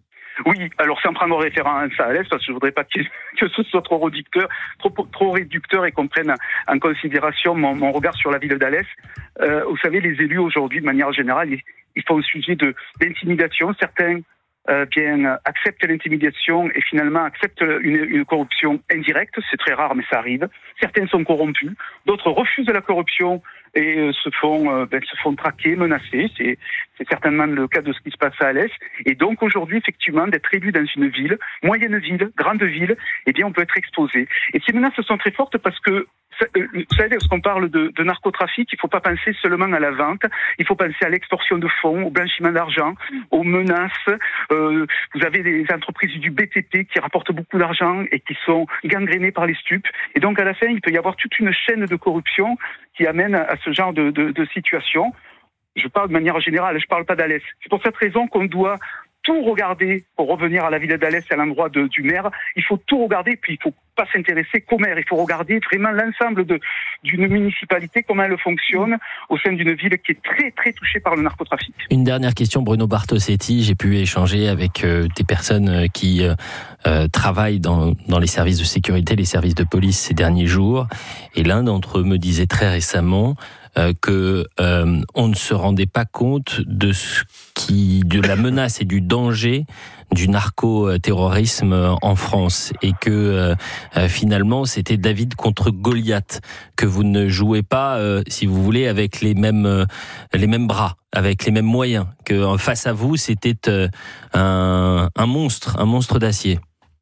Oui, alors sans prendre référence à Alès, parce que je voudrais pas que, que ce soit trop réducteur, trop, trop réducteur et qu'on prenne en considération mon, mon regard sur la ville d'Alès. Euh, vous savez, les élus aujourd'hui, de manière générale, ils, ils font un sujet de, d'intimidation. Certains euh, bien acceptent l'intimidation et finalement acceptent une, une corruption indirecte. C'est très rare, mais ça arrive. Certains sont corrompus, d'autres refusent la corruption et euh, se font euh, ben, se font traquer, menacer. C'est, c'est certainement le cas de ce qui se passe à Alès. Et donc aujourd'hui, effectivement, d'être élu dans une ville, moyenne ville, grande ville, eh bien, on peut être exposé. Et ces menaces sont très fortes parce que, vous savez, lorsqu'on parle de, de narcotrafic, il ne faut pas penser seulement à la vente, il faut penser à l'extorsion de fonds, au blanchiment d'argent, aux menaces. Euh, vous avez des entreprises du B T P qui rapportent beaucoup d'argent et qui sont gangrénées par les stupes. Et donc, à la fin, il peut y avoir toute une chaîne de corruption qui amène à ce genre de, de, de situation. Je parle de manière générale, je ne parle pas d'Alès. C'est pour cette raison qu'on doit tout regarder pour revenir à la ville d'Alès et à l'endroit de, du maire. Il faut tout regarder, puis il faut pas s'intéresser qu'au maire. Il faut regarder vraiment l'ensemble de, d'une municipalité, comment elle fonctionne au sein d'une ville qui est très très touchée par le narcotrafic. Une dernière question, Bruno Bartosetti. J'ai pu échanger avec euh, des personnes qui euh, euh, travaillent dans, dans les services de sécurité, les services de police ces derniers jours. Et l'un d'entre eux me disait très récemment euh, que euh, on ne se rendait pas compte de ce qui, de la menace et du danger du narco-terrorisme en France, et que euh, finalement c'était David contre Goliath, que vous ne jouez pas, euh, si vous voulez, avec les mêmes euh, les mêmes bras, avec les mêmes moyens, que euh, face à vous c'était euh, un, un monstre, un monstre d'acier.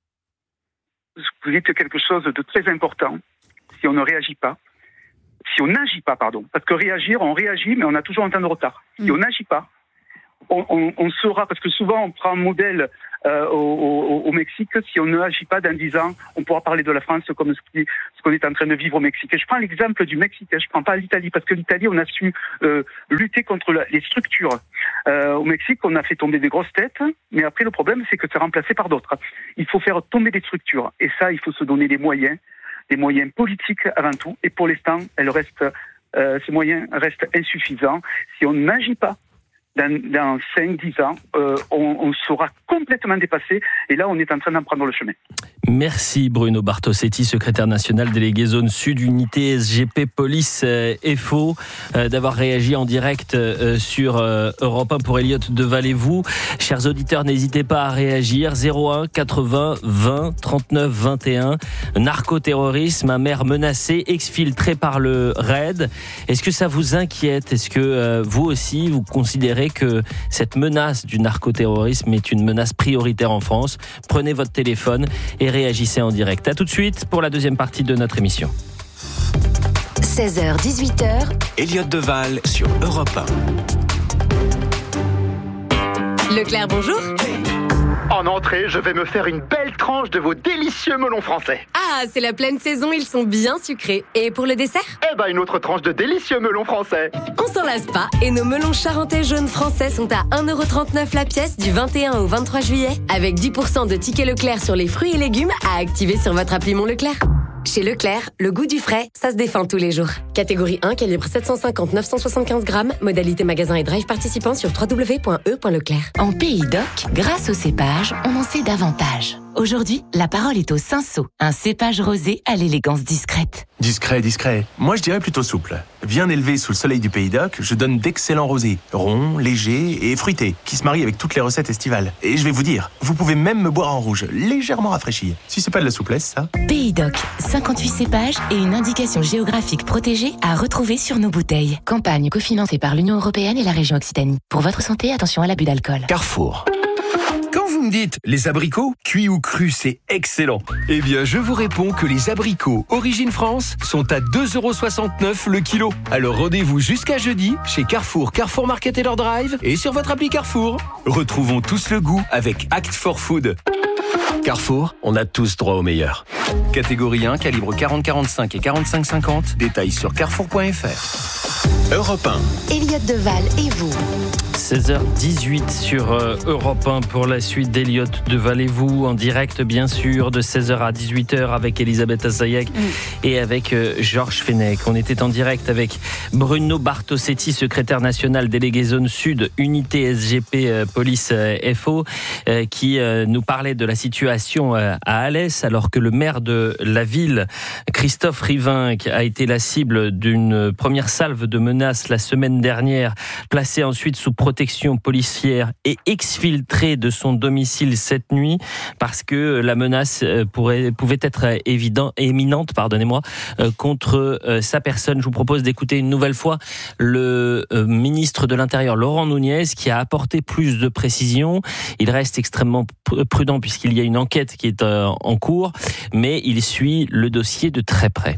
Vous dites quelque chose de très important. Si on ne réagit pas, si on n'agit pas, pardon, parce que réagir, on réagit, mais on a toujours un temps de retard. Si mmh. on n'agit pas, on, on, on saura, parce que souvent on prend un modèle euh, au, au, au Mexique, si on ne agit pas dans dix ans, on pourra parler de la France comme ce, qui, ce qu'on est en train de vivre au Mexique. Et je prends l'exemple du Mexique, je ne prends pas l'Italie, parce que l'Italie, on a su euh, lutter contre la, les structures. Euh, au Mexique, on a fait tomber des grosses têtes, mais après le problème, c'est que c'est remplacé par d'autres. Il faut faire tomber des structures, et ça, il faut se donner des moyens, des moyens politiques avant tout, et pour l'instant, elles restent, euh, ces moyens restent insuffisants. Si on n'agit pas, Dans, dans cinq dix ans, euh, on, on sera complètement dépassé. Et là, on est en train d'en prendre le chemin. Merci Bruno Bartosetti, secrétaire national délégué zone sud, unité S G P Police euh, F O, euh, d'avoir réagi en direct euh, sur euh, Europe un pour Elliott Deval-et-vous. Chers auditeurs, n'hésitez pas à réagir. zéro un quatre-vingts vingt trente-neuf vingt et un. Narcoterrorisme, un maire menacé, exfiltré par le raid. Est-ce que ça vous inquiète? Est-ce que euh, vous aussi, vous considérez que cette menace du narcoterrorisme est une menace prioritaire en France? Prenez votre téléphone et réagissez en direct. À tout de suite pour la deuxième partie de notre émission. seize heures dix-huit heures. Elliott Deval sur Europe un. Leclerc, bonjour. En entrée, je vais me faire une belle tranche de vos délicieux melons français. Ah, c'est la pleine saison, ils sont bien sucrés. Et pour le dessert? Eh ben, une autre tranche de délicieux melons français. On s'en lasse pas, et nos melons charentais jaunes français sont à un euro trente-neuf la pièce du vingt et un au vingt-trois juillet, avec dix pour cent de tickets Leclerc sur les fruits et légumes à activer sur votre appli Mon Leclerc. Chez Leclerc, le goût du frais, ça se défend tous les jours. Catégorie un, calibre sept cent cinquante neuf cent soixante-quinze grammes, modalité magasin et drive participant sur w w w point e point leclerc. En Pays d'Oc, grâce au cépage, on en sait davantage. Aujourd'hui, la parole est au Cinsault, un cépage rosé à l'élégance discrète. Discret, discret. Moi, je dirais plutôt souple. Bien élevé sous le soleil du Pays d'Oc, je donne d'excellents rosés, ronds, légers et fruités, qui se marient avec toutes les recettes estivales. Et je vais vous dire, vous pouvez même me boire en rouge, légèrement rafraîchi. Si c'est pas de la souplesse, ça. Pays d'Oc, cinquante-huit cépages et une indication géographique protégée à retrouver sur nos bouteilles. Campagne cofinancée par l'Union européenne et la région Occitanie. Pour votre santé, attention à l'abus d'alcool. Carrefour. Quand vous me dites les abricots, cuits ou crus, c'est excellent. Eh bien, je vous réponds que les abricots Origine France sont à deux euros soixante-neuf le kilo. Alors rendez-vous jusqu'à jeudi chez Carrefour, Carrefour Market et leur Drive et sur votre appli Carrefour. Retrouvons tous le goût avec Act for Food. Carrefour, on a tous droit au meilleur. Catégorie un, calibre quarante quarante-cinq et quarante-cinq cinquante. Détails sur carrefour point f r. Europe un. Elliott Deval et vous. seize heures dix-huit sur Europe un pour la suite d'Elliott Deval-et-vous, en direct bien sûr de seize heures à dix-huit heures avec Elisabeth Assayag mmh. et avec Georges Fenech. On était en direct avec Bruno Bartosetti, secrétaire national délégué zone sud, unité S G P Police F O, qui nous parlait de la situation à Alès, alors que le maire de la ville, Christophe Rivinc, a été la cible d'une première salve de menaces la semaine dernière, placé ensuite sous protection policière et exfiltré de son domicile cette nuit parce que la menace pourrait, pouvait être évident, éminente pardonnez-moi, contre sa personne. Je vous propose d'écouter une nouvelle fois le ministre de l'Intérieur, Laurent Nunez, qui a apporté plus de précisions. Il reste extrêmement prudent puisqu'il y a une enquête qui est en cours, mais il suit le dossier de très près.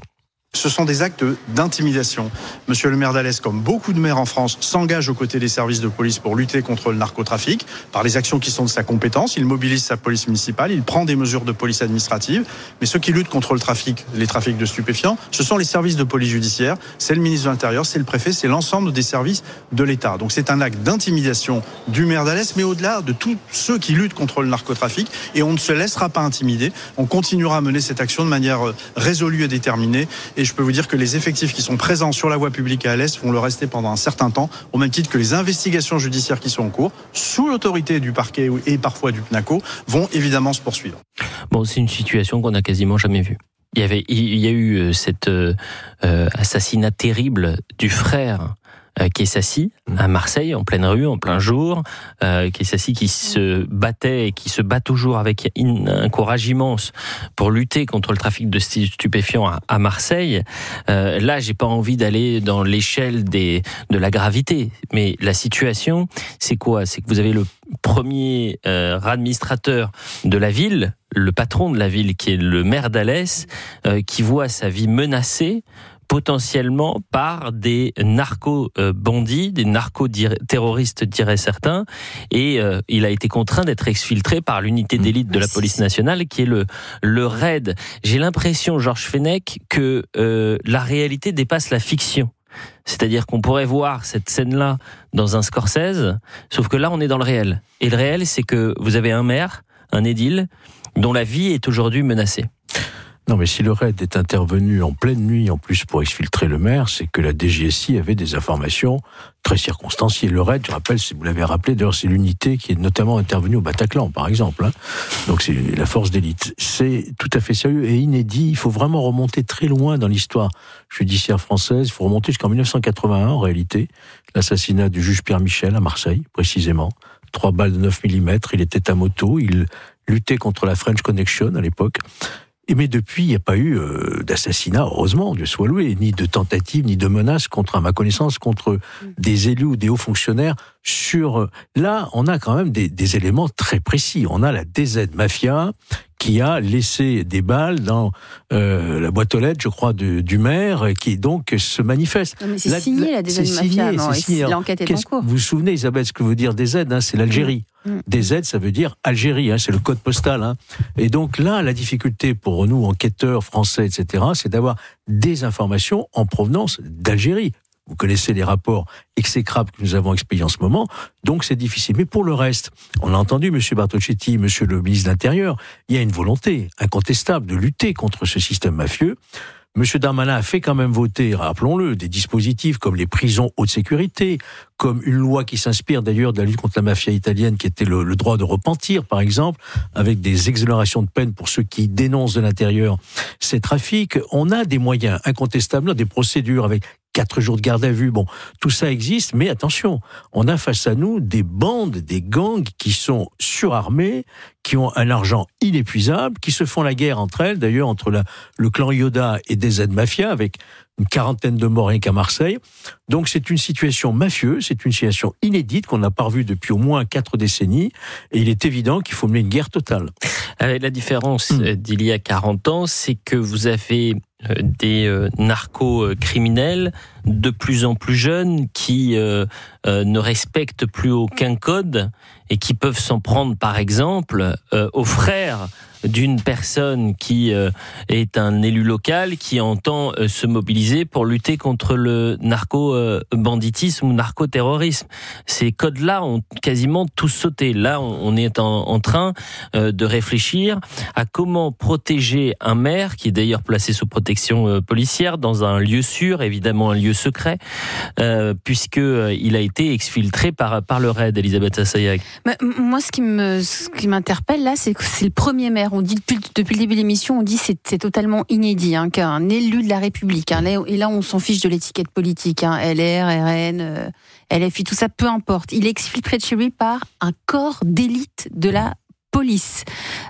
Ce sont des actes d'intimidation. Monsieur le maire d'Alès, comme beaucoup de maires en France, s'engage aux côtés des services de police pour lutter contre le narcotrafic par les actions qui sont de sa compétence. Il mobilise sa police municipale, il prend des mesures de police administrative. Mais ceux qui luttent contre le trafic, les trafics de stupéfiants, ce sont les services de police judiciaire, c'est le ministre de l'Intérieur, c'est le préfet, c'est l'ensemble des services de l'État. Donc c'est un acte d'intimidation du maire d'Alès, mais au-delà de tous ceux qui luttent contre le narcotrafic. Et on ne se laissera pas intimider. On continuera à mener cette action de manière résolue et déterminée. Et je peux vous dire que les effectifs qui sont présents sur la voie publique à Alès vont le rester pendant un certain temps, au même titre que les investigations judiciaires qui sont en cours, sous l'autorité du parquet et parfois du P N A C O, vont évidemment se poursuivre. Bon, c'est une situation qu'on n'a quasiment jamais vue. Il y avait, il y a eu cet euh, assassinat terrible du frère Kessassi à Marseille, en pleine rue, en plein jour. Euh, Kessassi qui se battait et qui se bat toujours avec un courage immense pour lutter contre le trafic de stupéfiants à, à Marseille. Euh, là, j'ai pas envie d'aller dans l'échelle des de la gravité, mais la situation, c'est quoi ? C'est que vous avez le premier euh, administrateur de la ville, le patron de la ville, qui est le maire d'Alès, euh, qui voit sa vie menacée potentiellement par des narco-bandits, des narco-terroristes diraient certains, et euh, il a été contraint d'être exfiltré par l'unité d'élite de la police nationale qui est le, le RAID. J'ai l'impression, Georges Fenech, que euh, la réalité dépasse la fiction. C'est-à-dire qu'on pourrait voir cette scène-là dans un Scorsese, sauf que là on est dans le réel. Et le réel, c'est que vous avez un maire, un édile, dont la vie est aujourd'hui menacée. Non, mais si le RAID est intervenu en pleine nuit, en plus pour exfiltrer le maire, c'est que la D G S I avait des informations très circonstanciées. Le RAID, je rappelle, si vous l'avez rappelé, d'ailleurs, c'est l'unité qui est notamment intervenue au Bataclan, par exemple. Hein. Donc c'est la force d'élite. C'est tout à fait sérieux et inédit. Il faut vraiment remonter très loin dans l'histoire judiciaire française. Il faut remonter jusqu'en dix-neuf cent quatre-vingt-un, en réalité. L'assassinat du juge Pierre Michel à Marseille, précisément. Trois balles de neuf millimètres. Il était à moto. Il luttait contre la French Connection à l'époque. Mais depuis, il n'y a pas eu euh, d'assassinat, heureusement, Dieu soit loué, ni de tentative, ni de menace contre, à ma connaissance, contre des élus ou des hauts fonctionnaires. Sur là, on a quand même des, des éléments très précis. On a la D Z Mafia qui a laissé des balles dans euh, la boîte aux lettres, je crois, de, du maire, qui donc se manifeste. Non, mais c'est la, signé, la D Z Mafia, non, signé. L'enquête est en cours. Vous vous souvenez, Isabelle, ce que veut dire D Z, hein, c'est l'Algérie. Mmh. D Z, ça veut dire Algérie, hein, c'est le code postal. Hein. Et donc là, la difficulté pour nous, enquêteurs français, et cetera, c'est d'avoir des informations en provenance d'Algérie. Vous connaissez les rapports exécrables que nous avons expédiés en ce moment, donc c'est difficile. Mais pour le reste, on a entendu M. Bartocchetti, M. le ministre de l'Intérieur, il y a une volonté incontestable de lutter contre ce système mafieux. M. Darmanin a fait quand même voter, rappelons-le, des dispositifs comme les prisons haute sécurité, comme une loi qui s'inspire d'ailleurs de la lutte contre la mafia italienne, qui était le, le droit de repentir, par exemple, avec des exonérations de peine pour ceux qui dénoncent de l'intérieur ces trafics. On a des moyens incontestables, des procédures avec quatre jours de garde à vue, bon, tout ça existe, mais attention, on a face à nous des bandes, des gangs qui sont surarmés, qui ont un argent inépuisable, qui se font la guerre entre elles, d'ailleurs entre la, le clan Yoda et D Z Mafia, avec une quarantaine de morts rien qu'à Marseille. Donc c'est une situation mafieuse, c'est une situation inédite qu'on n'a pas revue depuis au moins quatre décennies, et il est évident qu'il faut mener une guerre totale. Avec la différence mmh. d'il y a quarante ans, c'est que vous avez des euh, narco-criminels de plus en plus jeunes qui euh, euh, ne respectent plus aucun code et qui peuvent s'en prendre, par exemple, euh, aux frères d'une personne qui euh, est un élu local qui entend euh, se mobiliser pour lutter contre le narco-banditisme ou narco-terrorisme. Ces codes-là ont quasiment tous sauté. Là, on, on est en, en train euh, de réfléchir à comment protéger un maire, qui est d'ailleurs placé sous protection euh, policière, dans un lieu sûr, évidemment un lieu secret, euh, puisque euh, il a été exfiltré par, par le RAID, Elisabeth Assayag. Bah, moi, ce qui, me, ce qui m'interpelle là, c'est que c'est le premier maire. On dit depuis, depuis le début de l'émission, on dit que c'est, c'est totalement inédit, hein, qu'un élu de la République, hein, et là on s'en fiche de l'étiquette politique, hein, L R, R N, euh, L F I, tout ça, peu importe. Il est exfiltré de chez lui par un corps d'élite de la police.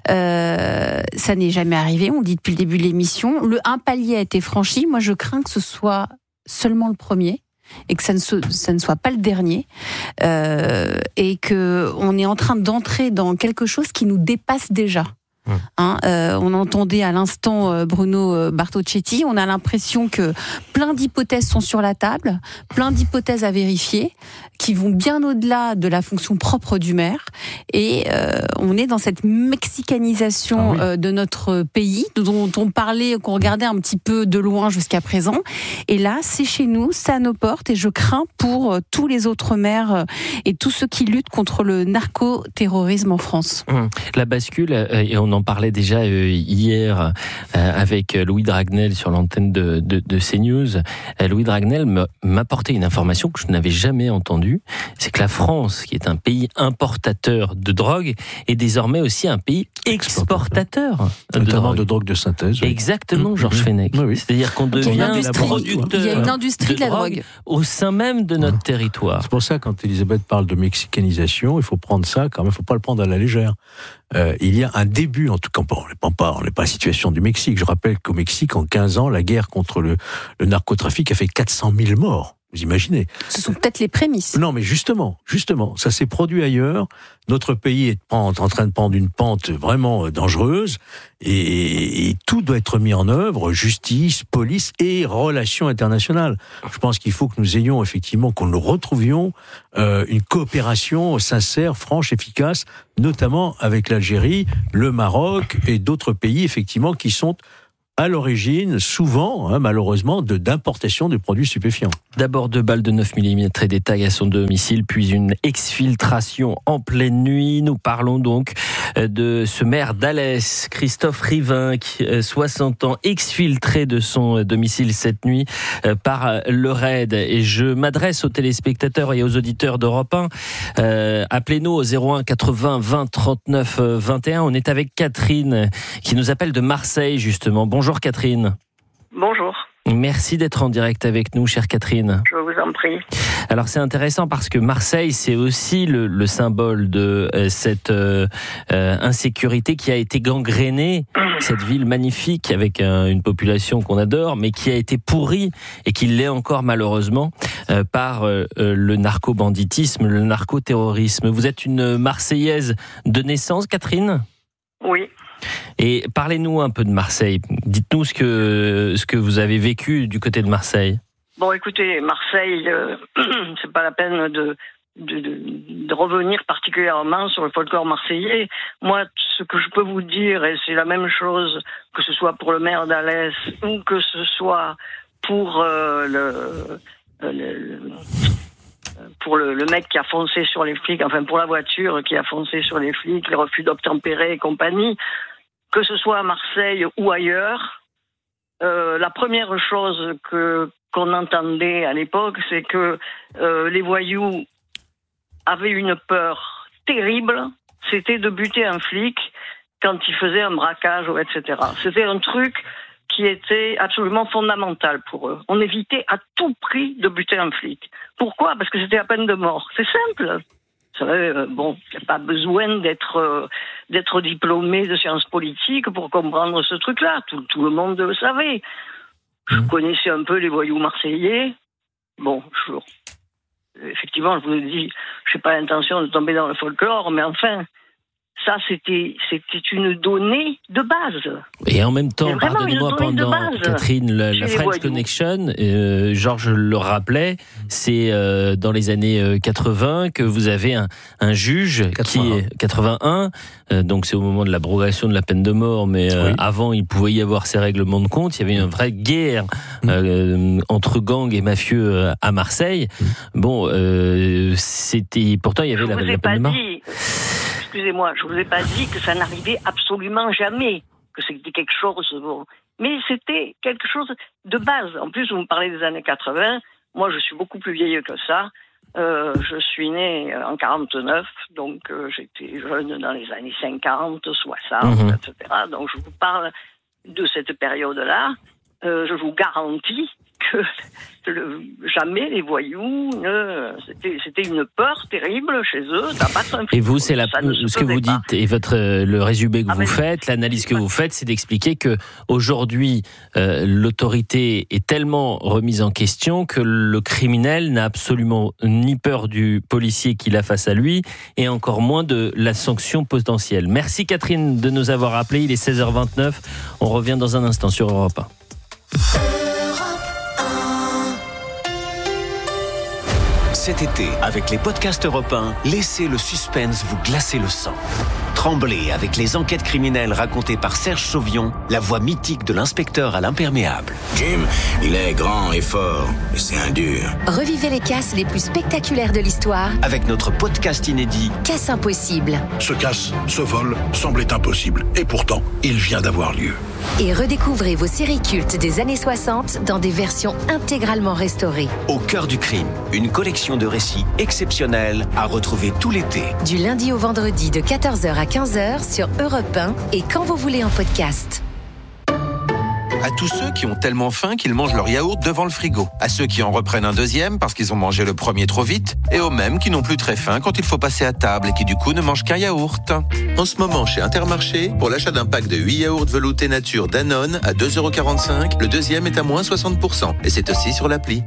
Euh, ça n'est jamais arrivé, on dit depuis le début de l'émission. Le un palier a été franchi, moi je crains que ce soit seulement le premier, et que ça ne, so, ça ne soit pas le dernier, euh, et qu'on est en train d'entrer dans quelque chose qui nous dépasse déjà. Mmh. Hein, euh, on entendait à l'instant euh, Bruno Bartocchetti. On a l'impression que plein d'hypothèses sont sur la table, plein d'hypothèses à vérifier, qui vont bien au-delà de la fonction propre du maire. Et euh, on est dans cette mexicanisation ah oui. euh, de notre pays, dont on parlait, qu'on regardait un petit peu de loin jusqu'à présent. Et là, c'est chez nous, c'est à nos portes. Et je crains pour euh, tous les autres maires euh, et tous ceux qui luttent contre le narcoterrorisme en France. La bascule, euh, et on en parlait déjà euh, hier euh, avec Louis Dragnel sur l'antenne de, de, de CNews. Euh, Louis Dragnel m'apportait une information que je n'avais jamais entendue. C'est que la France, qui est un pays importateur de drogue, est désormais aussi un pays exportateur de notamment drogue. de drogue de synthèse. Oui. Exactement, Georges mmh. Fenech. Oui, oui. C'est-à-dire qu'on devient producteur. Il y a une industrie de, de la drogue, drogue au sein même de notre mmh. territoire. C'est pour ça, quand Elisabeth parle de mexicanisation, il faut prendre ça quand même, il ne faut pas le prendre à la légère. Euh, il y a un début, en tout cas, on n'est pas, pas, on n'est pas à la situation du Mexique. Je rappelle qu'au Mexique, en quinze ans, la guerre contre le, le narcotrafic a fait quatre cent mille morts. Vous imaginez ? Ce sont peut-être les prémices. Non, mais justement, justement, ça s'est produit ailleurs. Notre pays est en train de prendre une pente vraiment dangereuse et, et tout doit être mis en œuvre, justice, police et relations internationales. Je pense qu'il faut que nous ayons effectivement, qu'on nous retrouvions euh, une coopération sincère, franche, efficace, notamment avec l'Algérie, le Maroc et d'autres pays effectivement qui sont à l'origine, souvent, hein, malheureusement, de, d'importation de produits stupéfiants. D'abord deux balles de neuf millimètres et des tags à son domicile, puis une exfiltration en pleine nuit. Nous parlons donc de ce maire d'Alès, Christophe Rivinc, soixante ans, exfiltré de son domicile cette nuit par le raid. Et je m'adresse aux téléspectateurs et aux auditeurs d'Europe un. Euh, appelez-nous au zéro un quatre-vingts vingt trente-neuf vingt et un. On est avec Catherine qui nous appelle de Marseille, justement. Bonjour. Bonjour Catherine. Bonjour. Merci d'être en direct avec nous, chère Catherine. Je vous en prie. Alors c'est intéressant parce que Marseille, c'est aussi le, le symbole de euh, cette euh, euh, insécurité qui a été gangrénée, cette ville magnifique avec un, une population qu'on adore, mais qui a été pourrie et qui l'est encore malheureusement euh, par euh, le narco-banditisme, le narco-terrorisme. Vous êtes une Marseillaise de naissance, Catherine ? Oui. Et parlez-nous un peu de Marseille. Dites-nous ce que, ce que vous avez vécu du côté de Marseille. Bon, écoutez, Marseille, euh, c'est pas la peine de, de, de, de revenir particulièrement sur le folklore marseillais. Moi, ce que je peux vous dire, et c'est la même chose que ce soit pour le maire d'Alès ou que ce soit pour euh, le... le, le pour le, le mec qui a foncé sur les flics, enfin pour la voiture qui a foncé sur les flics, les refus d'obtempérer et compagnie, que ce soit à Marseille ou ailleurs, euh, la première chose que qu'on entendait à l'époque, c'est que euh, les voyous avaient une peur terrible, c'était de buter un flic quand il faisait un braquage, et cetera. C'était un truc qui était absolument fondamental pour eux. On évitait à tout prix de buter un flic. Pourquoi ? Parce que c'était à peine de mort. C'est simple. Vous savez, euh, bon, il n'y a pas besoin d'être euh, d'être diplômé de sciences politiques pour comprendre ce truc-là. Tout, tout le monde le savait. Je connaissais un peu les voyous marseillais. Bon, je, effectivement, je vous ai dit, je n'ai pas l'intention de tomber dans le folklore, mais enfin... Ça, c'était, c'était une donnée de base. Et en même temps, pardonnez-moi pendant, Catherine, la, la French Connection, euh, Georges le rappelait, c'est euh, dans les années quatre-vingts que vous avez un, un juge quatre-vingt-un. Qui est quatre-vingt-un, euh, donc c'est au moment de l'abrogation de la peine de mort, mais euh, oui. Avant, il pouvait y avoir ces règlements de compte. Il y avait une vraie guerre euh, entre gangs et mafieux à Marseille. Bon, euh, c'était pourtant il y avait la, la peine de mort. Dit. Excusez-moi, je vous ai pas dit que ça n'arrivait absolument jamais, que c'était quelque chose, bon. Mais c'était quelque chose de base. En plus, vous me parlez des années quatre-vingts, moi je suis beaucoup plus vieille que ça, euh, je suis née en quarante-neuf, donc euh, j'étais jeune dans les années cinquante, soixante, mmh. et cetera. Donc je vous parle de cette période-là, euh, je vous garantis que le, jamais les voyous, ne, c'était, c'était une peur terrible chez eux d'abattre un frigo. Et vous, c'est la, ce que vous pas. dites, et votre, le résumé que ah vous ben, faites, l'analyse que vous faites, c'est d'expliquer que aujourd'hui, euh, l'autorité est tellement remise en question que le criminel n'a absolument ni peur du policier qu'il a face à lui, et encore moins de la sanction potentielle. Merci Catherine de nous avoir appelés, il est seize heures vingt-neuf, on revient dans un instant sur Europe un. Cet été, avec les podcasts Europe un, laissez le suspense vous glacer le sang. Tremblez avec les enquêtes criminelles racontées par Serge Chauvion, la voix mythique de l'inspecteur à l'imperméable. Jim, il est grand et fort, mais c'est un dur. Revivez les casses les plus spectaculaires de l'histoire avec notre podcast inédit Casse impossible. Ce casse, ce vol, semblait impossible. Et pourtant, il vient d'avoir lieu. Et redécouvrez vos séries cultes des années soixante dans des versions intégralement restaurées. Au cœur du crime, une collection de récits exceptionnels à retrouver tout l'été. Du lundi au vendredi de quatorze heures à quinze heures sur Europe un et quand vous voulez en podcast. À tous ceux qui ont tellement faim qu'ils mangent leur yaourt devant le frigo. À ceux qui en reprennent un deuxième parce qu'ils ont mangé le premier trop vite. Et aux mêmes qui n'ont plus très faim quand il faut passer à table et qui du coup ne mangent qu'un yaourt. En ce moment, chez Intermarché, pour l'achat d'un pack de huit yaourts veloutés nature Danone à deux euros quarante-cinq, le deuxième est à moins soixante pour cent. Et c'est aussi sur l'appli.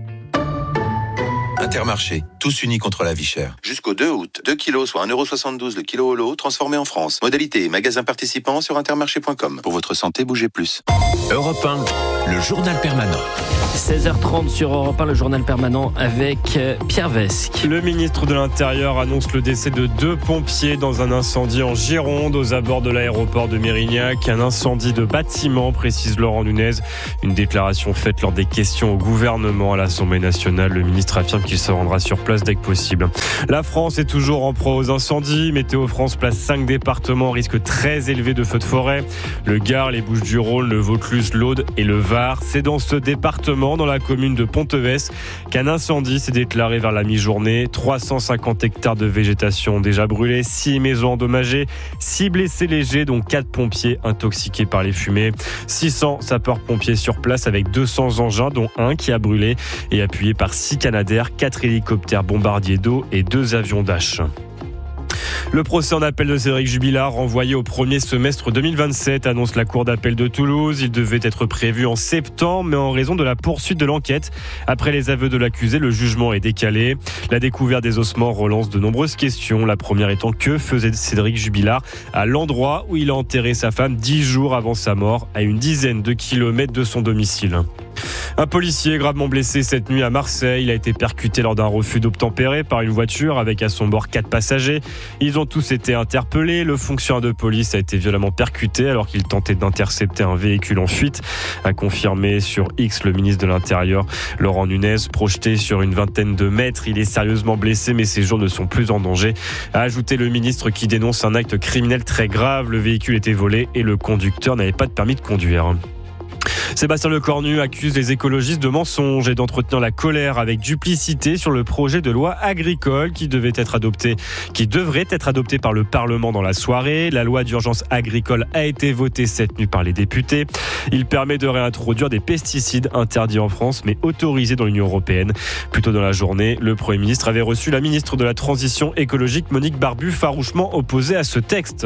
Intermarché, tous unis contre la vie chère. Jusqu'au deux août, deux kilos, soit un euro soixante-douze le kilo au lot, transformé en France. Modalité et magasin participant sur intermarché point com. Pour votre santé, bougez plus. Europe un, le journal permanent. seize heures trente sur Europe un, le journal permanent avec Pierre Vesque. Le ministre de l'Intérieur annonce le décès de deux pompiers dans un incendie en Gironde, aux abords de l'aéroport de Mérignac. Un incendie de bâtiment, précise Laurent Nunez. Une déclaration faite lors des questions au gouvernement à l'Assemblée nationale. Le ministre affirme qu'il se rendra sur place dès que possible. La France est toujours en proie aux incendies. Météo France place cinq départements au risque très élevé de feux de forêt. Le Gard, les Bouches-du-Rhône, le Vaucluse, l'Aude et le Var. C'est dans ce département, dans la commune de Ponteves, qu'un incendie s'est déclaré vers la mi-journée. trois cent cinquante hectares de végétation ont déjà brûlé, six maisons endommagées, six blessés légers, dont quatre pompiers intoxiqués par les fumées. six cents sapeurs-pompiers sur place avec deux cents engins, dont un qui a brûlé, et appuyé par six Canadair, quatre hélicoptères bombardiers d'eau et deux avions Dash. Le procès en appel de Cédric Jubilard renvoyé au premier semestre deux mille vingt-sept, annonce la cour d'appel de Toulouse. Il devait être prévu en septembre, mais en raison de la poursuite de l'enquête, après les aveux de l'accusé, le jugement est décalé. La découverte des ossements relance de nombreuses questions. La première étant, que faisait Cédric Jubilard à l'endroit où il a enterré sa femme dix jours avant sa mort, à une dizaine de kilomètres de son domicile. Un policier gravement blessé cette nuit à Marseille. Il a été percuté lors d'un refus d'obtempérer par une voiture avec à son bord quatre passagers. Ils ont tous été interpellés. Le fonctionnaire de police a été violemment percuté alors qu'il tentait d'intercepter un véhicule en fuite. A confirmé sur X le ministre de l'Intérieur, Laurent Nunez. Projeté sur une vingtaine de mètres, il est sérieusement blessé mais ses jours ne sont plus en danger. A ajouté le ministre qui dénonce un acte criminel très grave. Le véhicule était volé et le conducteur n'avait pas de permis de conduire. Sébastien Lecornu accuse les écologistes de mensonges et d'entretenir la colère avec duplicité sur le projet de loi agricole qui devait être adopté, qui devrait être adopté par le Parlement dans la soirée. La loi d'urgence agricole a été votée cette nuit par les députés. Il permet de réintroduire des pesticides interdits en France mais autorisés dans l'Union européenne. Plus tôt dans la journée, le Premier ministre avait reçu la ministre de la Transition écologique Monique Barbu, farouchement opposée à ce texte.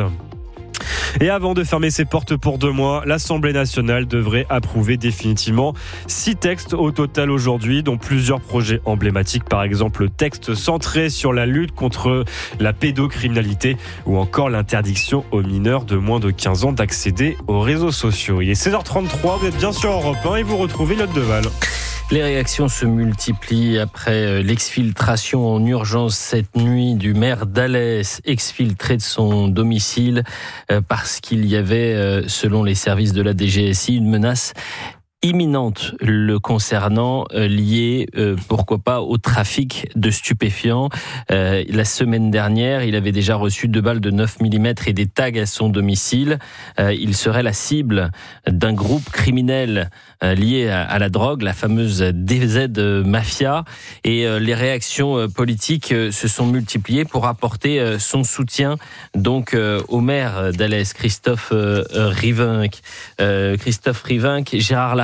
Et avant de fermer ses portes pour deux mois, l'Assemblée nationale devrait approuver définitivement six textes au total aujourd'hui, dont plusieurs projets emblématiques, par exemple le texte centré sur la lutte contre la pédocriminalité ou encore l'interdiction aux mineurs de moins de quinze ans d'accéder aux réseaux sociaux. Il est seize heures trente-trois, vous êtes bien sur Europe un et vous retrouvez Lotte Deval. Les réactions se multiplient après l'exfiltration en urgence cette nuit du maire d'Alès, exfiltré de son domicile parce qu'il y avait, selon les services de la D G S I, une menace imminente le concernant, euh, liée, euh, pourquoi pas, au trafic de stupéfiants. Euh, la semaine dernière, il avait déjà reçu deux balles de neuf millimètres et des tags à son domicile. Euh, il serait la cible d'un groupe criminel euh, lié à, à la drogue, la fameuse D Z Mafia. Et euh, les réactions euh, politiques euh, se sont multipliées pour apporter euh, son soutien donc euh, au maire d'Alès, Christophe euh, Rivinc. Euh, Christophe Rivinc, Gérard Larcher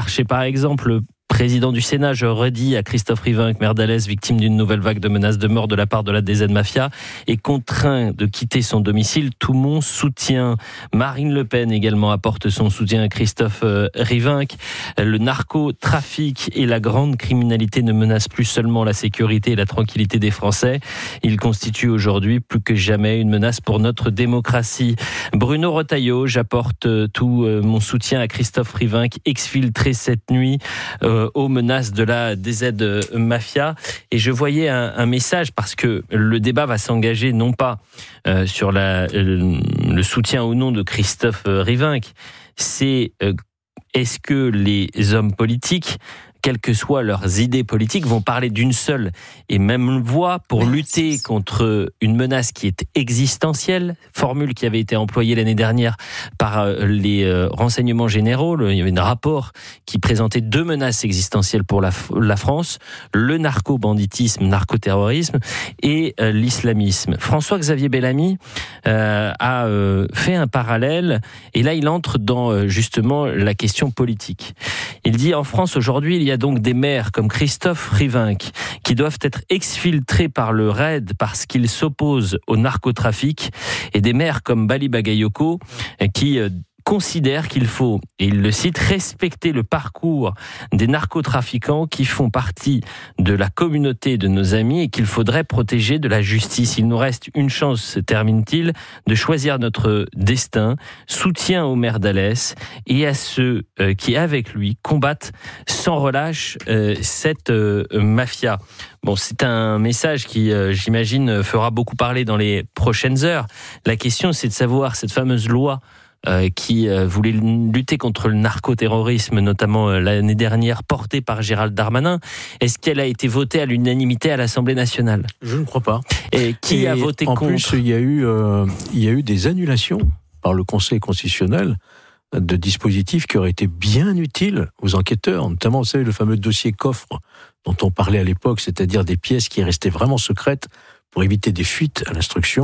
Larcher, par exemple, le président du Sénat, je redis à Christophe Rivinc, maire d'Alès, victime d'une nouvelle vague de menaces de mort de la part de la D Z Mafia, est contraint de quitter son domicile. Tout mon soutien. Marine Le Pen également apporte son soutien à Christophe Rivinc. Le narcotrafic et la grande criminalité ne menacent plus seulement la sécurité et la tranquillité des Français. Ils constituent aujourd'hui plus que jamais une menace pour notre démocratie. Bruno Retailleau, j'apporte tout mon soutien à Christophe Rivinc, exfiltré cette nuit euh, aux menaces de la D Z Mafia. Et je voyais un, un message, parce que le débat va s'engager non pas euh, sur la, euh, le soutien ou non de Christophe Rivinc, c'est euh, est-ce que les hommes politiques, quelles que soient leurs idées politiques, vont parler d'une seule et même voix pour lutter contre une menace qui est existentielle, formule qui avait été employée l'année dernière par les renseignements généraux. Il y avait un rapport qui présentait deux menaces existentielles pour la, la France, le narco-banditisme, narcoterrorisme et l'islamisme. François-Xavier Bellamy euh, a euh, fait un parallèle, et là il entre dans justement la question politique. Il dit: en France aujourd'hui, il y a donc des maires comme Christophe Rivinc qui doivent être exfiltrés par le R A I D parce qu'ils s'opposent au narcotrafic, et des maires comme Bali Bagayoko qui considère qu'il faut, et il le cite, respecter le parcours des narcotrafiquants qui font partie de la communauté de nos amis et qu'il faudrait protéger de la justice. Il nous reste une chance, termine-t-il, de choisir notre destin. Soutien au maire d'Alès et à ceux euh, qui, avec lui, combattent sans relâche euh, cette euh, mafia. Bon, c'est un message qui, euh, j'imagine, fera beaucoup parler dans les prochaines heures. La question, c'est de savoir, cette fameuse loi Euh, qui euh, voulait lutter contre le narcoterrorisme, notamment euh, l'année dernière, portée par Gérald Darmanin. Est-ce qu'elle a été votée à l'unanimité à l'Assemblée nationale ? Je ne crois pas. Et qui Et a voté en contre ? En plus, il y a eu, euh, il y a eu des annulations par le Conseil constitutionnel de dispositifs qui auraient été bien utiles aux enquêteurs, notamment, vous savez, le fameux dossier coffre dont on parlait à l'époque, c'est-à-dire des pièces qui restaient vraiment secrètes pour éviter des fuites à l'instruction.